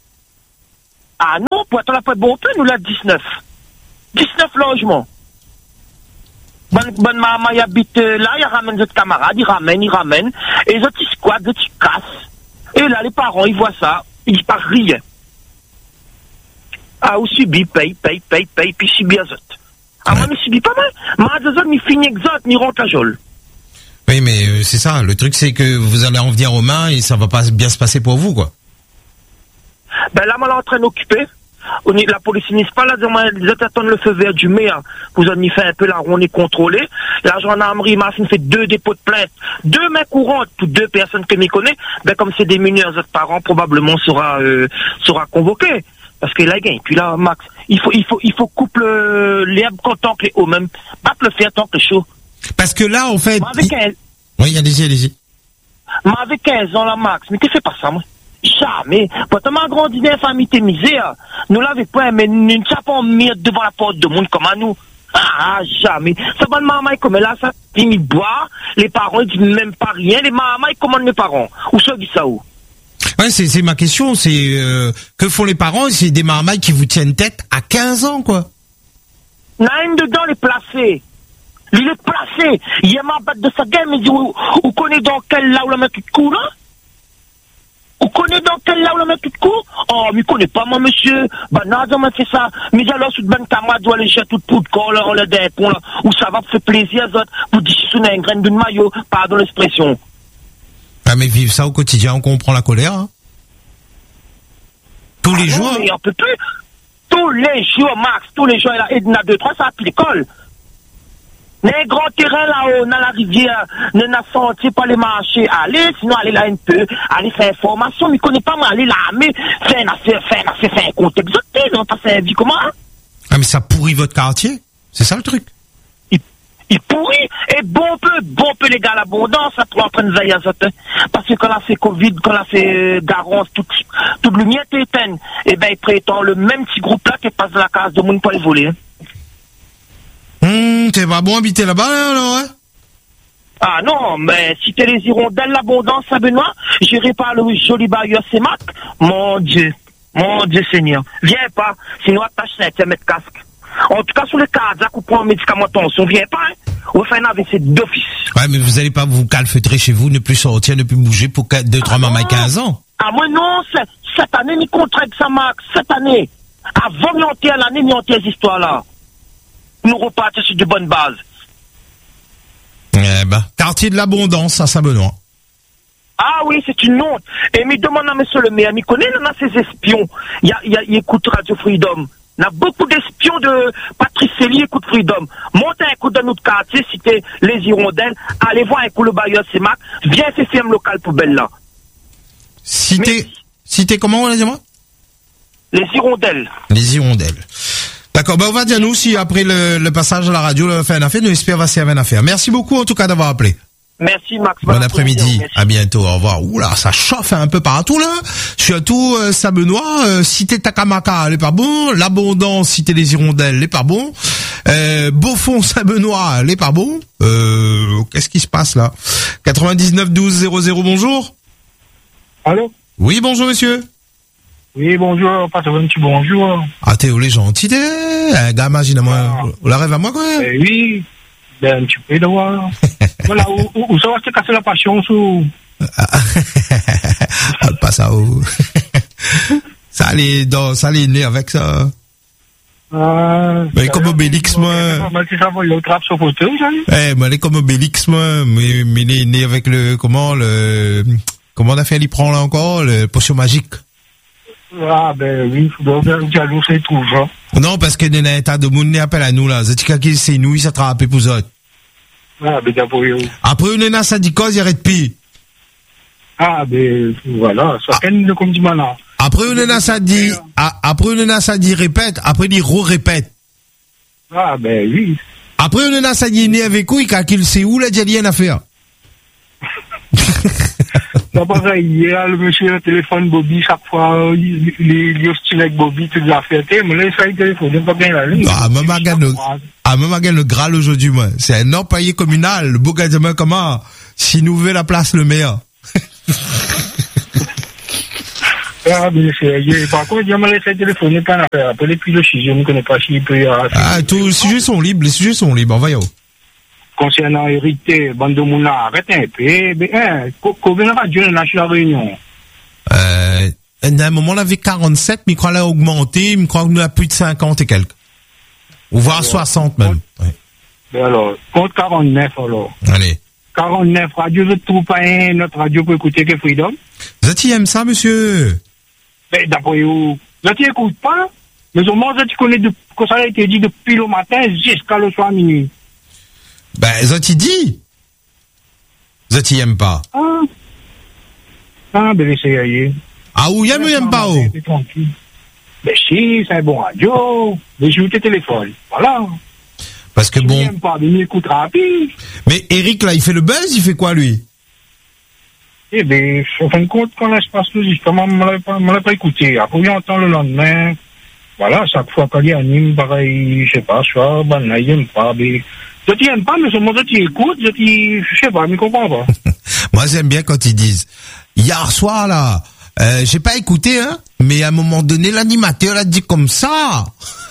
Ah non, pour être là, pas bon peu, nous là, 19 logements. Bonne maman, il habite là, il ramène d'autres camarades, il ramène, et les autres, ils squattent, les autres, ils cassent. Et là, les parents, ils voient ça, ils disent pas rien. Ah, ou subit, paye, puis subit à autres. Ah, moi, je subis pas mal. Moi, deux autres, ils finissent exotes, ils rentrent à Jol. Oui, mais c'est ça. Le truc, c'est que vous allez en venir aux mains et ça va pas bien se passer pour vous, quoi. Ben là, moi, là, en train d'occuper. La police municipale, là, ils attendent le feu vert du maire. Vous en y fait un peu là, on est contrôlé. La gendarmerie m'a fait 2 dépôts de plainte. 2 mains courantes pour 2 personnes que m'y connaît. Ben, comme c'est des mineurs, les parents, probablement sera convoqué. Parce que là, et puis là, Max, il faut couper l'herbe tant que les hauts, même. Pas le faire tant que les chaud. Parce que là, en fait... Oui, allez-y. Moi, avec 15 ans, là, Max, mais t'es fait pas ça, moi. Jamais. Pourtant, ma grandi dans la famille, t'es misère. Nous l'avons pas, mais nous ne sommes pas mis devant la porte de monde comme à nous. Ah, jamais. Ça va de maman, comme là, ça, ils boivent. Les parents, ils disent même pas rien. Les mamans, ils commandent mes parents. Où ça, dit ça où? Ouais, c'est ma question, c'est, que font les parents? C'est des mamans qui vous tiennent tête à 15 ans, quoi. N'a une dedans, les placés. Il est placé. Il est ma bête de sa game, il dit, vous connaissez dans quel là où la met tout de coup, là? Vous connaissez dans quel là où la met tout de coup? Oh, mais connaît pas, moi, monsieur. Bah, non, on fait ça. Mais alors, sous de bonne camarade, doit aller jeter tout de corps, là, on l'a d'un pont, là, où ça va faire plaisir, aux autres, vous dites, sous une graine d'une maillot, pardon l'expression. Ah, mais vivre ça au quotidien, on comprend la colère, hein. Tous les jours. Mais on peut plus. Tous les jours, Max, tous les jours, il y a 2-3, ça a l'école. Les grands terrains là-haut, dans la rivière, ne n'a senti pas les marchés. Allez, sinon, allez là un peu, allez faire information, mais connaît pas mal, allez là, mais faire un compte exotique, on passe un vie comment? Ah, mais ça pourrit votre quartier. C'est ça le truc. Il pourrit, et bon peu, les gars, l'abondance, ça pourrait en train de veiller à ça, parce que quand là c'est Covid, quand là c'est Garance, toute lumière t'éteint, et ben, ils prétendent le même petit groupe là qui passe dans la case de monde pour les voler. T'es pas bon habiter là-bas, alors, hein? Ah non, mais si t'es les hirondelles, l'abondance à Benoît, j'irai par le joli bailleur Cémac. Mon Dieu Seigneur. Viens pas, sinon attache un mettre casque. En tout cas, sur le cas, là, qu'on prend un médicament attention, viens pas, hein. On fait un AVC d'office. Ouais, mais vous allez pas vous calfeutrer chez vous, ne plus sortir, ne plus bouger pour 2-3 mamans 15 ans. Ah, moi, non, cette année, ni contrainte ça, Max, cette année. Avant, mi entière l'année, mi entière ces histoires-là. Nous repartir sur de bonnes bases. Eh ben, quartier de l'abondance à Saint-Benoît. Ah oui, c'est une honte. Et me demande à monsieur le maire, m'y connaît, il a ces espions. Il écoute Radio Freedom. Il y a beaucoup d'espions de Patrice Célie, écoute Freedom. Montez un coup dans notre quartier, cité les Hirondelles. Allez voir un coup le bailleur Cémac. Viens ces fermes locales poubelles là. Cité comment, on a dit moi? Les Hirondelles. Les Hirondelles. D'accord, ben on va dire nous si après le passage à la radio, le fait un affaire, nous espérons va se faire une affaire. Merci beaucoup en tout cas d'avoir appelé. Merci Max. Bon après-midi, à bientôt, au revoir. Oula, ça chauffe un peu partout là. Surtout Saint-Benoît, cité Takamaka, elle est pas bon. L'abondance, cité les Hirondelles, elle est pas bon. Beaufort Saint-Benoît, elle est pas bon. Qu'est-ce qui se passe là? 99 12 00, bonjour. Allô? Oui, bonjour monsieur. Oui, bonjour, pas un petit bonjour. Ah, t'es où les gentils, t'es? Gars, imagine-moi, on la rêve à moi, quoi? Oui, ben, tu peux le voir. Voilà, où ça va se casser la passion, sous. Pas ça, où? Ça allait né avec ça. Mais comme Obélix, moi. Mais c'est ça, il trappe sur fauteuil, j'allais. Mais elle est comme Obélix, moi, mais il est né avec comment on a fait, il prend là encore, le potion magique. Ah, ben oui, il faudrait bien que nous c'est tout, hein. Non, parce que il y a un tas de monde qui appelle à nous, là. C'est nous, il s'attrape pour eux. Ah, ben d'abord, Après une nana, ça dit cause, il arrête pire. ah, ben, voilà, ça fait une comme du maintenant. Après une nana, ça dit, après une nana, ça dit répète, après il dit répète. Ah, ben oui. Après une nana, ça dit né avec quoi, il calcule c'est où, là, il y a rien à faire. C'est pas ça, hier, le monsieur au téléphone, Bobby, chaque fois, il hostile avec Bobby, toutes les affaires, mais là, ça, il téléphone, il pas bien la ligne. Même à le Graal aujourd'hui, moi. C'est un employé communal, le beau gars de comment, s'il nous veut la place, le maire. Ah, mais c'est, par contre, il m'a laissé téléphoner, pas l'affaire. Après, puis le sujet, je ne connais pas s'il peut, tous les sujets sont libres, on va y aller. Concernant hérité, bande de mouna, arrête un peu, combien de radio on a sur la réunion? À un moment, on avait 47, mais je crois qu'on a augmenté, je crois qu'on a plus de 50 et quelques. Ou voire 60 même. Ouais. Ben alors, compte 49 alors. Allez. 49 radios, je ne trouve pas notre radio pour écouter que Freedom. Zati aime ça, monsieur? Ben, d'après vous, Zati écoute pas, mais au moins, Zati connaît que ça a été dit depuis le matin jusqu'à le soir minuit. Ben, Zati dit. Zati aime pas. Ah, ben, laissez aller. Ah, ou aime ou aime pas, ou? Ben, si, c'est un bon radio. Mais je tes téléphones. Voilà. Parce que si bon. N'aime pas, mais il écoute rapide. Mais Eric, là, il fait le buzz, il fait quoi, lui? Eh ben, en fin de compte, quand là, je passe tout, justement, on l'a pas écouté. Après, on entend le lendemain. Voilà, chaque fois qu'il anime, pareil, je sais pas, soit, ben, là, il aime pas, mais, je t'aime pas, mais ce moment, tu écoutes, je sais pas, mais je comprends pas. Moi, j'aime bien quand ils disent, hier soir, là, j'ai pas écouté, hein, mais à un moment donné, l'animateur a dit comme ça.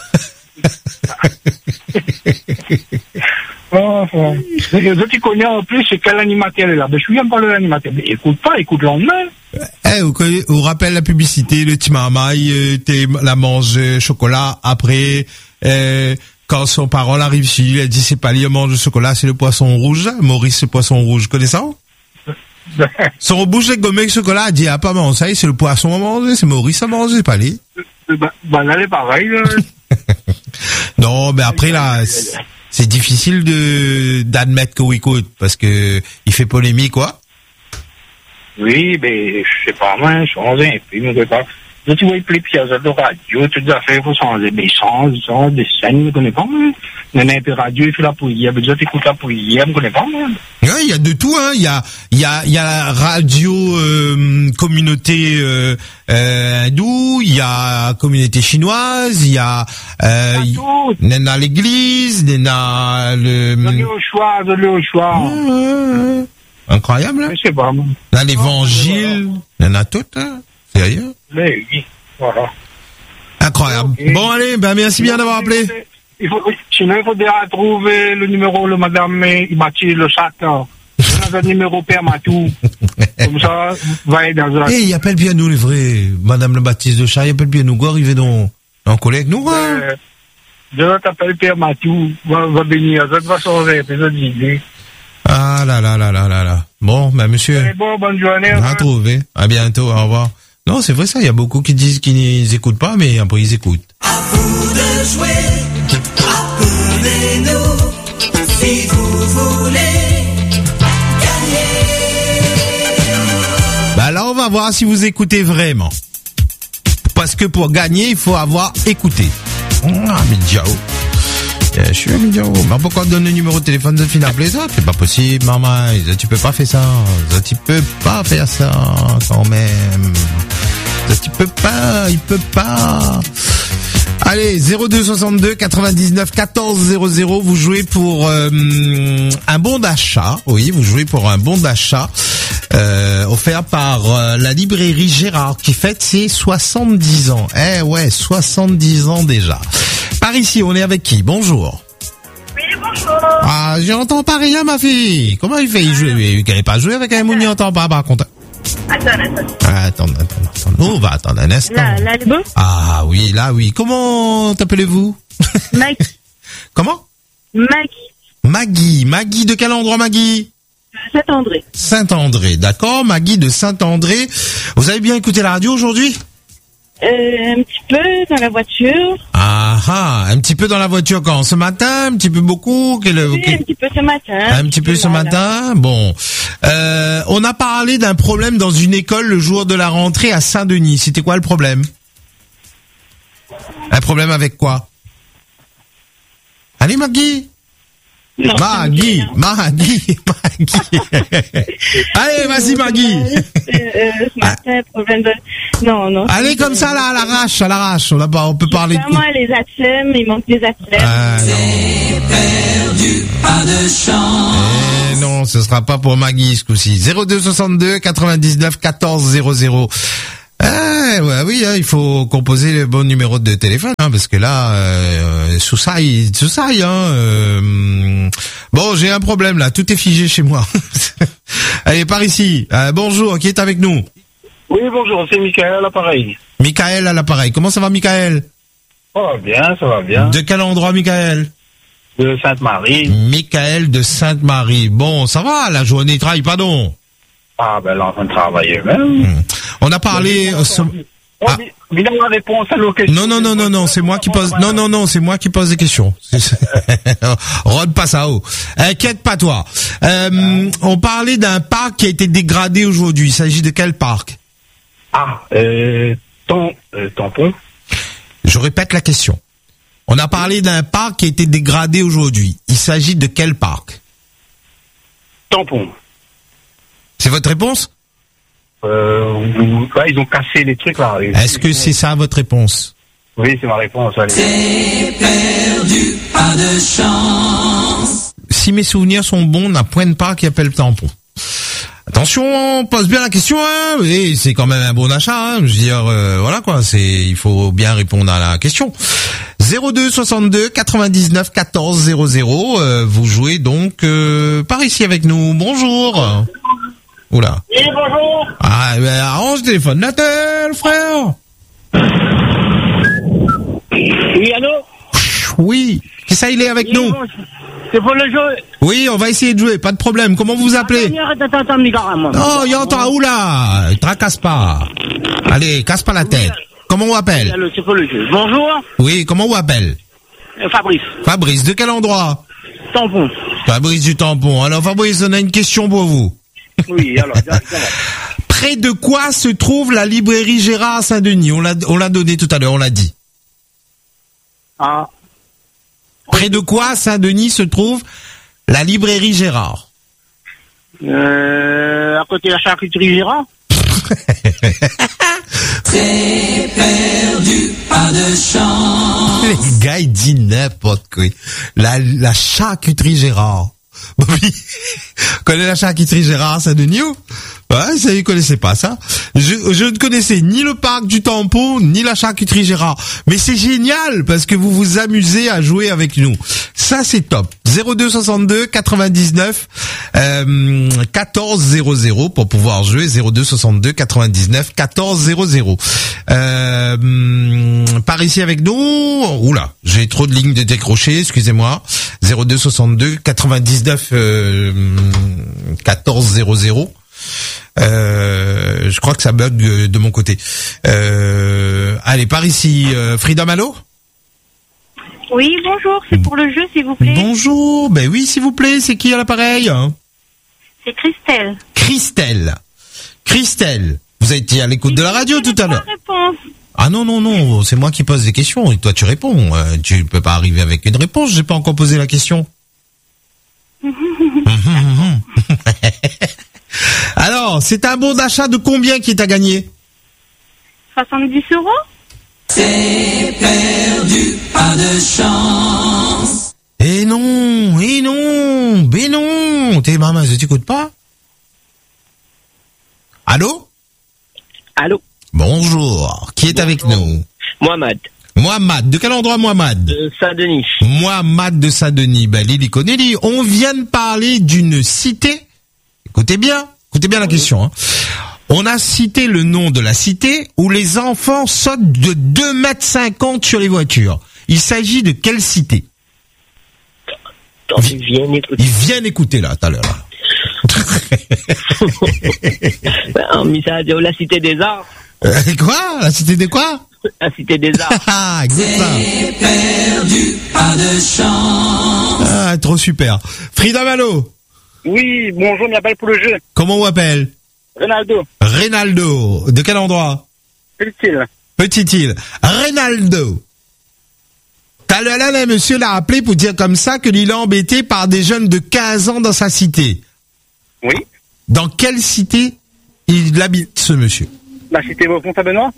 Enfin, tu connais en plus c'est quel animateur est là. Ben, je ne souviens pas de l'animateur. Mais écoute pas, écoute le lendemain. On rappelle la publicité, le petit marmaille, la mange chocolat. Après, quand son parole arrive ici, il a dit c'est pas lui qui mange le chocolat, c'est le poisson rouge. Maurice, le poisson rouge, connais ça? Son bouche est gommée avec chocolat, a dit, ah, pas bon, ça y est, c'est le poisson à manger, c'est Maurice à manger, c'est pas lui. Ben, là, c'est pareil, là. Non, mais après, là, c'est difficile d'admettre qu'on écoute, parce que il fait polémique, quoi. Oui, ben, je sais pas, moi, changer un peu, mais je sais pas. Là, tu vois, il plaît pièces de radio, toutes les affaires, il faut changer. Mais change, des scènes, je ne connais pas, moi. Il y en a un peu radio, il fait la poésie, mais déjà, tu écoutes la poésie, je ne connais pas, moi. Oui, il y a de tout, hein. Il y a la radio, communauté, hindoue, il y a communauté chinoise, il y a, nena l'église, nena le... De le choix. Incroyable, hein. Je sais pas, moi. Dans l'évangile, il y en a toutes, hein. Sérieux? Mais oui, voilà. Incroyable. Okay. Bon, allez, ben, merci bien d'avoir appelé. Sinon, il faudra trouver le numéro, le madame Ibati, le chat. On a un numéro Permatou. Comme ça, va aller dans un... Eh, il appelle bien nous, les vrais. Madame le Baptiste de chat, il appelle bien nous. Go, arrivez dans collègue, nous, hein. Je t'appelle Permatou. Va bénir. Ça va changer, puis ça dit. Ah là. Bon, ben, monsieur. Bon, bonne journée. On va retrouver. À bientôt, au revoir. Non, c'est vrai ça, il y a beaucoup qui disent qu'ils n'écoutent pas, mais après ils écoutent. À vous de jouer, appelez-nous, si vous voulez gagner. Bah là, on va voir si vous écoutez vraiment. Parce que pour gagner, il faut avoir écouté. Ah, mais ciao. Je suis Diao. Mais pourquoi donner le numéro de téléphone de fin d'appeler ça? C'est pas possible, maman. Tu peux pas faire ça. Tu peux pas faire ça, quand même. Il peut pas. Allez, 0262 99 14 00, vous jouez pour un bon d'achat. Oui, vous jouez pour un bon d'achat offert par la librairie Gérard qui fête ses 70 ans. Eh ouais, 70 ans déjà. Par ici, on est avec qui? Bonjour. Oui, bonjour. Ah, j'entends pas rien, ma fille. Comment il fait? Il n'avait pas joué avec un moun, il n'entend pas, par contre. Attends. On va attendre un instant. Là, le beau? Ah oui, là, oui. Comment t'appelez-vous? Maggie. Comment? Maggie. Maggie, de quel endroit, Maggie? Un petit peu dans la voiture. Un petit peu dans la voiture quand? Ce matin, un petit peu beaucoup? Oui, un petit peu ce matin. Un petit peu ce matin? Bon. On a parlé d'un problème dans une école le jour de la rentrée à Saint-Denis. C'était quoi le problème? Un problème avec quoi? Allez, Maggie! Non, Maggie. Allez, vas-y, Maggie. Ce matin, problème de... Non. Allez, comme ça, là, à l'arrache. On peut parler de moi, les athlètes, il manque des athlètes. C'est perdu, pas de chance. Non, ce sera pas pour Maggie, ce coup-ci. 02 62 99 14 00. Oui, il faut composer le bon numéro de téléphone, parce que là, sous ça, Bon, j'ai un problème là, tout est figé chez moi. Allez, par ici. Bonjour, qui est avec nous? Oui, bonjour, c'est Michael à l'appareil. Michael à l'appareil. Comment ça va, Michael? Ça va bien. De quel endroit, Michael? De Sainte-Marie. Michael de Sainte-Marie. Bon, ça va, la journée travaille, pardon. Ah, ben là, on travaille même. On a parlé... Mais dans la réponse à nos questions. Non, c'est moi qui pose. Non, c'est moi qui pose des questions. Rod passe à haut. Inquiète pas toi. On parlait d'un parc qui a été dégradé aujourd'hui. Il s'agit de quel parc? Tampon. Je répète la question. On a parlé d'un parc qui a été dégradé aujourd'hui. Il s'agit de quel parc? Tampon. C'est votre réponse? Ils ont cassé les trucs là. Est-ce que c'est ça votre réponse? Oui, c'est ma réponse. Allez. C'est perdu, pas de chance. Si mes souvenirs sont bons, on a point de parc qui appelle Tampon. Attention, on pose bien la question, hein. Et c'est quand même un bon achat, hein. Je veux dire, voilà quoi. Il faut bien répondre à la question. 02 62 99 14 00. Vous jouez donc par ici avec nous. Bonjour. Oula. Oui, bonjour. Arrange le téléphone Natel, frère. Oui, allô? Oui. Qui ça, il est avec nous? Bon, c'est pour le jeu. Oui, on va essayer de jouer, pas de problème. Comment vous vous appelez? Oh, y'entend, oula. Tracasse pas. Allez, casse pas la tête. Comment on appelle? Allô, c'est pour le jeu. Bonjour. Oui, comment on appelle? Fabrice. Fabrice, de quel endroit? Tampon. Fabrice du Tampon. Alors, Fabrice, on a une question pour vous. Oui, alors, Près de quoi se trouve la librairie Gérard à Saint-Denis? On l'a donné tout à l'heure, on l'a dit. Près de quoi à Saint-Denis se trouve la librairie Gérard? À côté de la charcuterie Gérard. C'est perdu, pas de chance. Les gars, ils disent n'importe quoi. La charcuterie Gérard. Bobby, connais la charcuterie Gérard à Saint-Denis? Ouais, ça, ils connaissaient pas ça. Je ne connaissais ni le parc du Tampon, ni la charcuterie Gérard. Mais c'est génial, parce que vous vous amusez à jouer avec nous. Ça, c'est top. 02 62 99 14 00 pour pouvoir jouer. 02 62 99 14 00. Par ici avec nous. Oula, j'ai trop de lignes de décrocher, excusez-moi. 02 62 99 14 00. Je crois que ça bug de mon côté. Allez, par ici, Frida Malo. Oui, bonjour, c'est pour le jeu, s'il vous plaît. Bonjour, ben oui, s'il vous plaît, c'est qui à l'appareil? C'est Christelle. Christelle, vous avez été à l'écoute de la radio tout à l'heure. Réponse. Ah non, c'est moi qui pose des questions et toi tu réponds. Tu peux pas arriver avec une réponse, j'ai pas encore posé la question. Alors, c'est un bon d'achat de combien qui est à gagner? 70 €. C'est perdu, pas de chance. Eh non, ben non. T'es maman, je t'écoute pas? Allô? Bonjour. Qui est avec nous? Mohamed. Mohamed. De quel endroit, Mohamed? De Saint-Denis. Mohamed de Saint-Denis. Ben, Lily connaît. On vient de parler d'une cité. Écoutez bien la question, hein. On a cité le nom de la cité où les enfants sautent de 2,50 m sur les voitures. Il s'agit de quelle cité? Ils viennent écouter là, tout à l'heure. Mais ça, la cité des arts. Quoi? La cité des quoi? à Cité des Arts. Ah, écoute ça. Perdu, pas de chance. Ah, trop super. Frida Malo, Oui, bonjour, je m'appelle pour le jeu. comment on appelle? Ronaldo, Reynaldo. De quel endroit? Petit-il. Petite-île. Reynaldo. T'as le monsieur l'a appelé pour dire comme ça que il est embêté par des jeunes de 15 ans dans sa cité. Oui, Dans quelle cité il habite, ce monsieur? la Cité Beaufort-Saint-Benoît.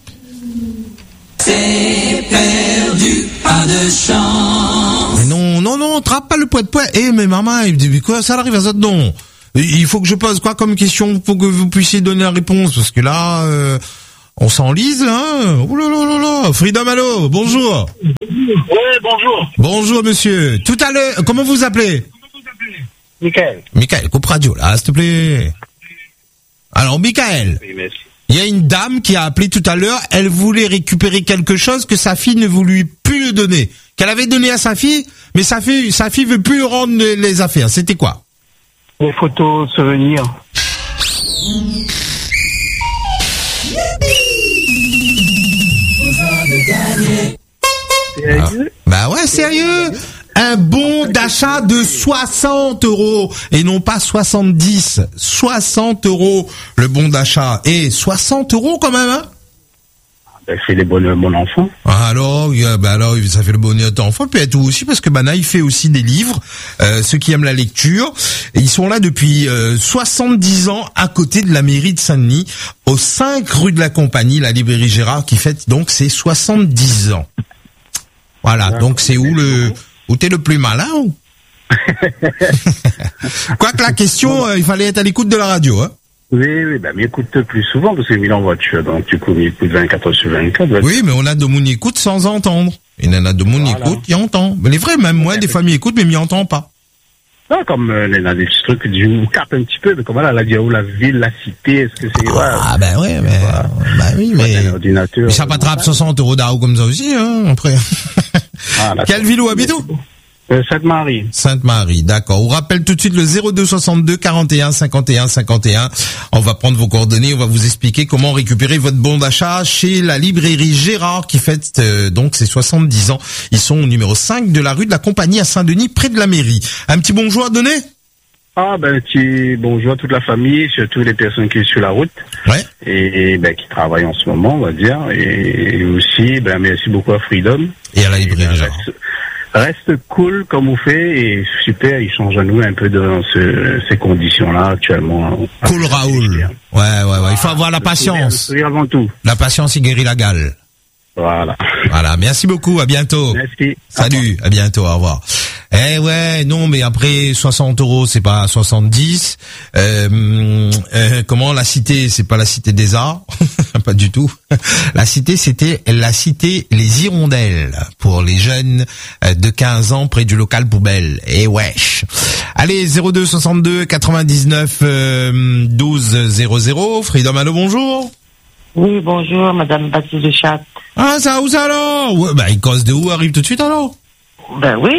C'est perdu, pas de chance. Mais non, trappe pas le poids de poids. Eh, mais maman, il dit, quoi, ça arrive à ça? Non. Il faut que je pose quoi comme question pour que vous puissiez donner la réponse, parce que là, on s'enlise, là. Oh là là là là. Frida Malo, bonjour. Oui, bonjour. Bonjour, monsieur. Tout à l'heure, comment vous appelez? Michael. Michael, coupe radio, là, s'il te plaît. Alors, Michael. Oui, merci. Il y a une dame qui a appelé tout à l'heure, elle voulait récupérer quelque chose que sa fille ne voulait plus le donner. Qu'elle avait donné à sa fille, mais sa fille veut plus lui rendre les affaires. C'était quoi? Des photos, souvenirs. Bah ouais, sérieux. Un bon d'achat de 60 € et non pas 70. 60 € le bon d'achat. Et 60 € quand même, hein? C'est les bons enfants. Alors, ça fait le bonheur de ton enfant, puis à tout aussi, parce que Bana, il fait aussi des livres, ceux qui aiment la lecture, et ils sont là depuis 70 ans, à côté de la mairie de Saint-Denis, aux 5 rue de la Compagnie, la librairie Gérard, qui fête donc ses 70 ans. Voilà, donc c'est où t'es le plus malin, ou? Quoique la question, il fallait être à l'écoute de la radio, hein. Oui, m'écoute plus souvent parce que il est en voiture, donc du coup, m'écoute 24 heures sur 24. Oui, mais on a de mon écoute sans entendre. Il y en a de mon écoute qui entend. Mais les vrais, même moi, des fois, m'écoute, mais m'y entend pas. Non, comme il y a des petits trucs que je nous capte un petit peu, mais comme voilà, la où la ville, la cité, est-ce que c'est... Ah, ben ouais, mais... Bah oui, mais ça pas trappe 60 € d'argent comme ça aussi, hein, après. Quelle ville où habite-vous? Sainte-Marie. Sainte-Marie, d'accord. On rappelle tout de suite le 02 62 41 51 51. On va prendre vos coordonnées, on va vous expliquer comment récupérer votre bon d'achat chez la librairie Gérard qui fête donc ses 70 ans. Ils sont au numéro 5 de la rue de la Compagnie à Saint-Denis, près de la mairie. Un petit bonjour à donner? Petit bonjour à toute la famille, surtout les personnes qui sont sur la route. Ouais. Et qui travaillent en ce moment, on va dire. Et aussi, merci beaucoup à Freedom. Et à la librairie Gérard. Reste cool comme vous faites et super, il change à nous un peu dans ces conditions-là actuellement. Cool Raoul. Ouais. Il faut avoir la patience. Sourire avant tout. La patience, il guérit la gale. Voilà. Merci beaucoup, à bientôt. Merci. Salut, à bientôt, au revoir. Non, mais après 60 €, c'est pas 70. Comment la cité, c'est pas la Cité des Arts, pas du tout. La cité, c'était la cité Les Hirondelles pour les jeunes de 15 ans près du local poubelle. Et wesh. Allez, 02 62 99 12 00. Freedom, allô, bonjour. Oui, bonjour, Madame Baptiste de Chat. Ah, ça, où ça alors? Ouais, il cause de où arrive tout de suite alors? Ben oui.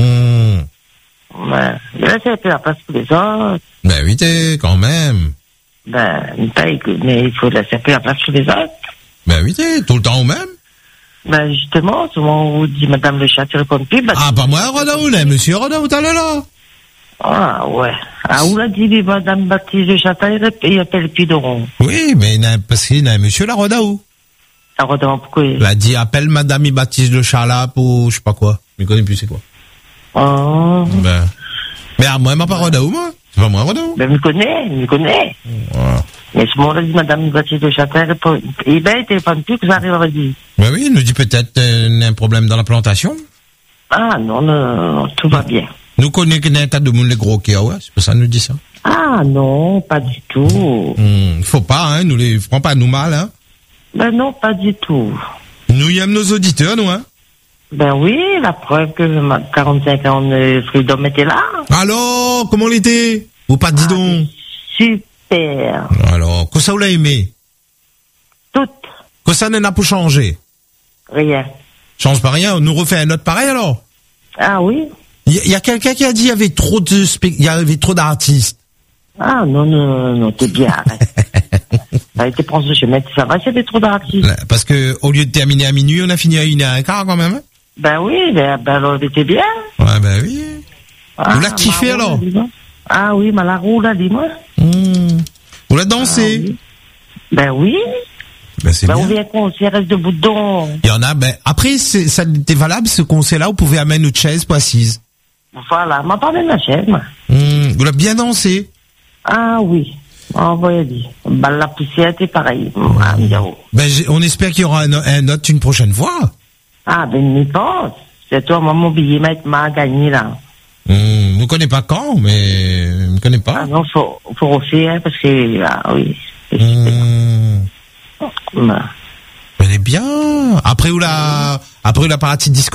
Ben, là, c'est la place pour les autres. Ben oui, quand même. Mais il faut laisser la place pour les autres. Ben oui, tout le temps au même. Ben justement, souvent on vous dit Madame le Chat, tu réponds plus. Pas moi, Rodaoul, monsieur Rodaoul, t'as là. Ah ouais. Ah, on l'a dit, Madame Baptiste de Chat, il appelle Pidoron. Oui, mais parce qu'il y a un monsieur la Rodaoul. La Rodaoul, pourquoi? Il a dit, appelle Madame Baptiste de Chat là pour, je sais pas quoi. Je ne connais plus c'est quoi. Oh. Mais à moi, il m'a pas Rodaoul, moi. C'est pas moi, Rodaoul. Ben, me connaît. Voilà. Mais ce moment-là, dit Madame Baptiste de Chat, il téléphone plus que ça arrive à dire. Ben oui, il nous dit peut-être un problème dans la plantation. Ah, non, tout va bien. Nous connaissons qu'il y a un tas de monde les gros qui ouais, c'est pour ça que nous dit ça. Ah, non, pas du tout. Faut pas, hein, nous les prends pas nous mal, hein. Ben non, pas du tout. Nous y aimons nos auditeurs, nous, hein. Ben oui, la preuve que 45 ans de Freedom était là. Alors, comment l'était? Ou pas, dis donc? Super. Alors, que ça vous l'a aimé? Tout. Que ça n'a pas changé? Rien. Change pas rien, on nous refait un autre pareil alors? Ah oui. Il y a quelqu'un qui a dit il y avait trop d'artistes. Ah non, t'es bien, arrête. Ça a été prendre ce chemin, ça va, c'était trop d'actifs. Parce que, au lieu de terminer à minuit, on a fini à 1h15 quand même. Ben oui, alors, c'était bien. Ouais, ben oui. Ah, Vous l'avez kiffé alors? Ah oui, mais la roue, là, dis-moi. Vous l'avez dansé? Ah, oui. Ben oui. Ben c'est bien. On vient qu'on s'y reste debout dedans. Il y en a, ben, après, ça était valable, ce concert-là, vous pouvez amener une chaise pour assise. Voilà, m'a pas mis ma chaise, moi. Vous l'avez bien dansé? Ah oui. On va dire. Ben, la poussière était pareil. Ben, on espère qu'il y aura un autre une prochaine fois. Ah, ben, n'y pense. C'est toi, moi, mon billet m'a gagné, là. Je ne connais pas quand, mais je ne connais pas. Ah non, faut refaire, parce que, ah oui. Elle est bien. Après, où la partie disco.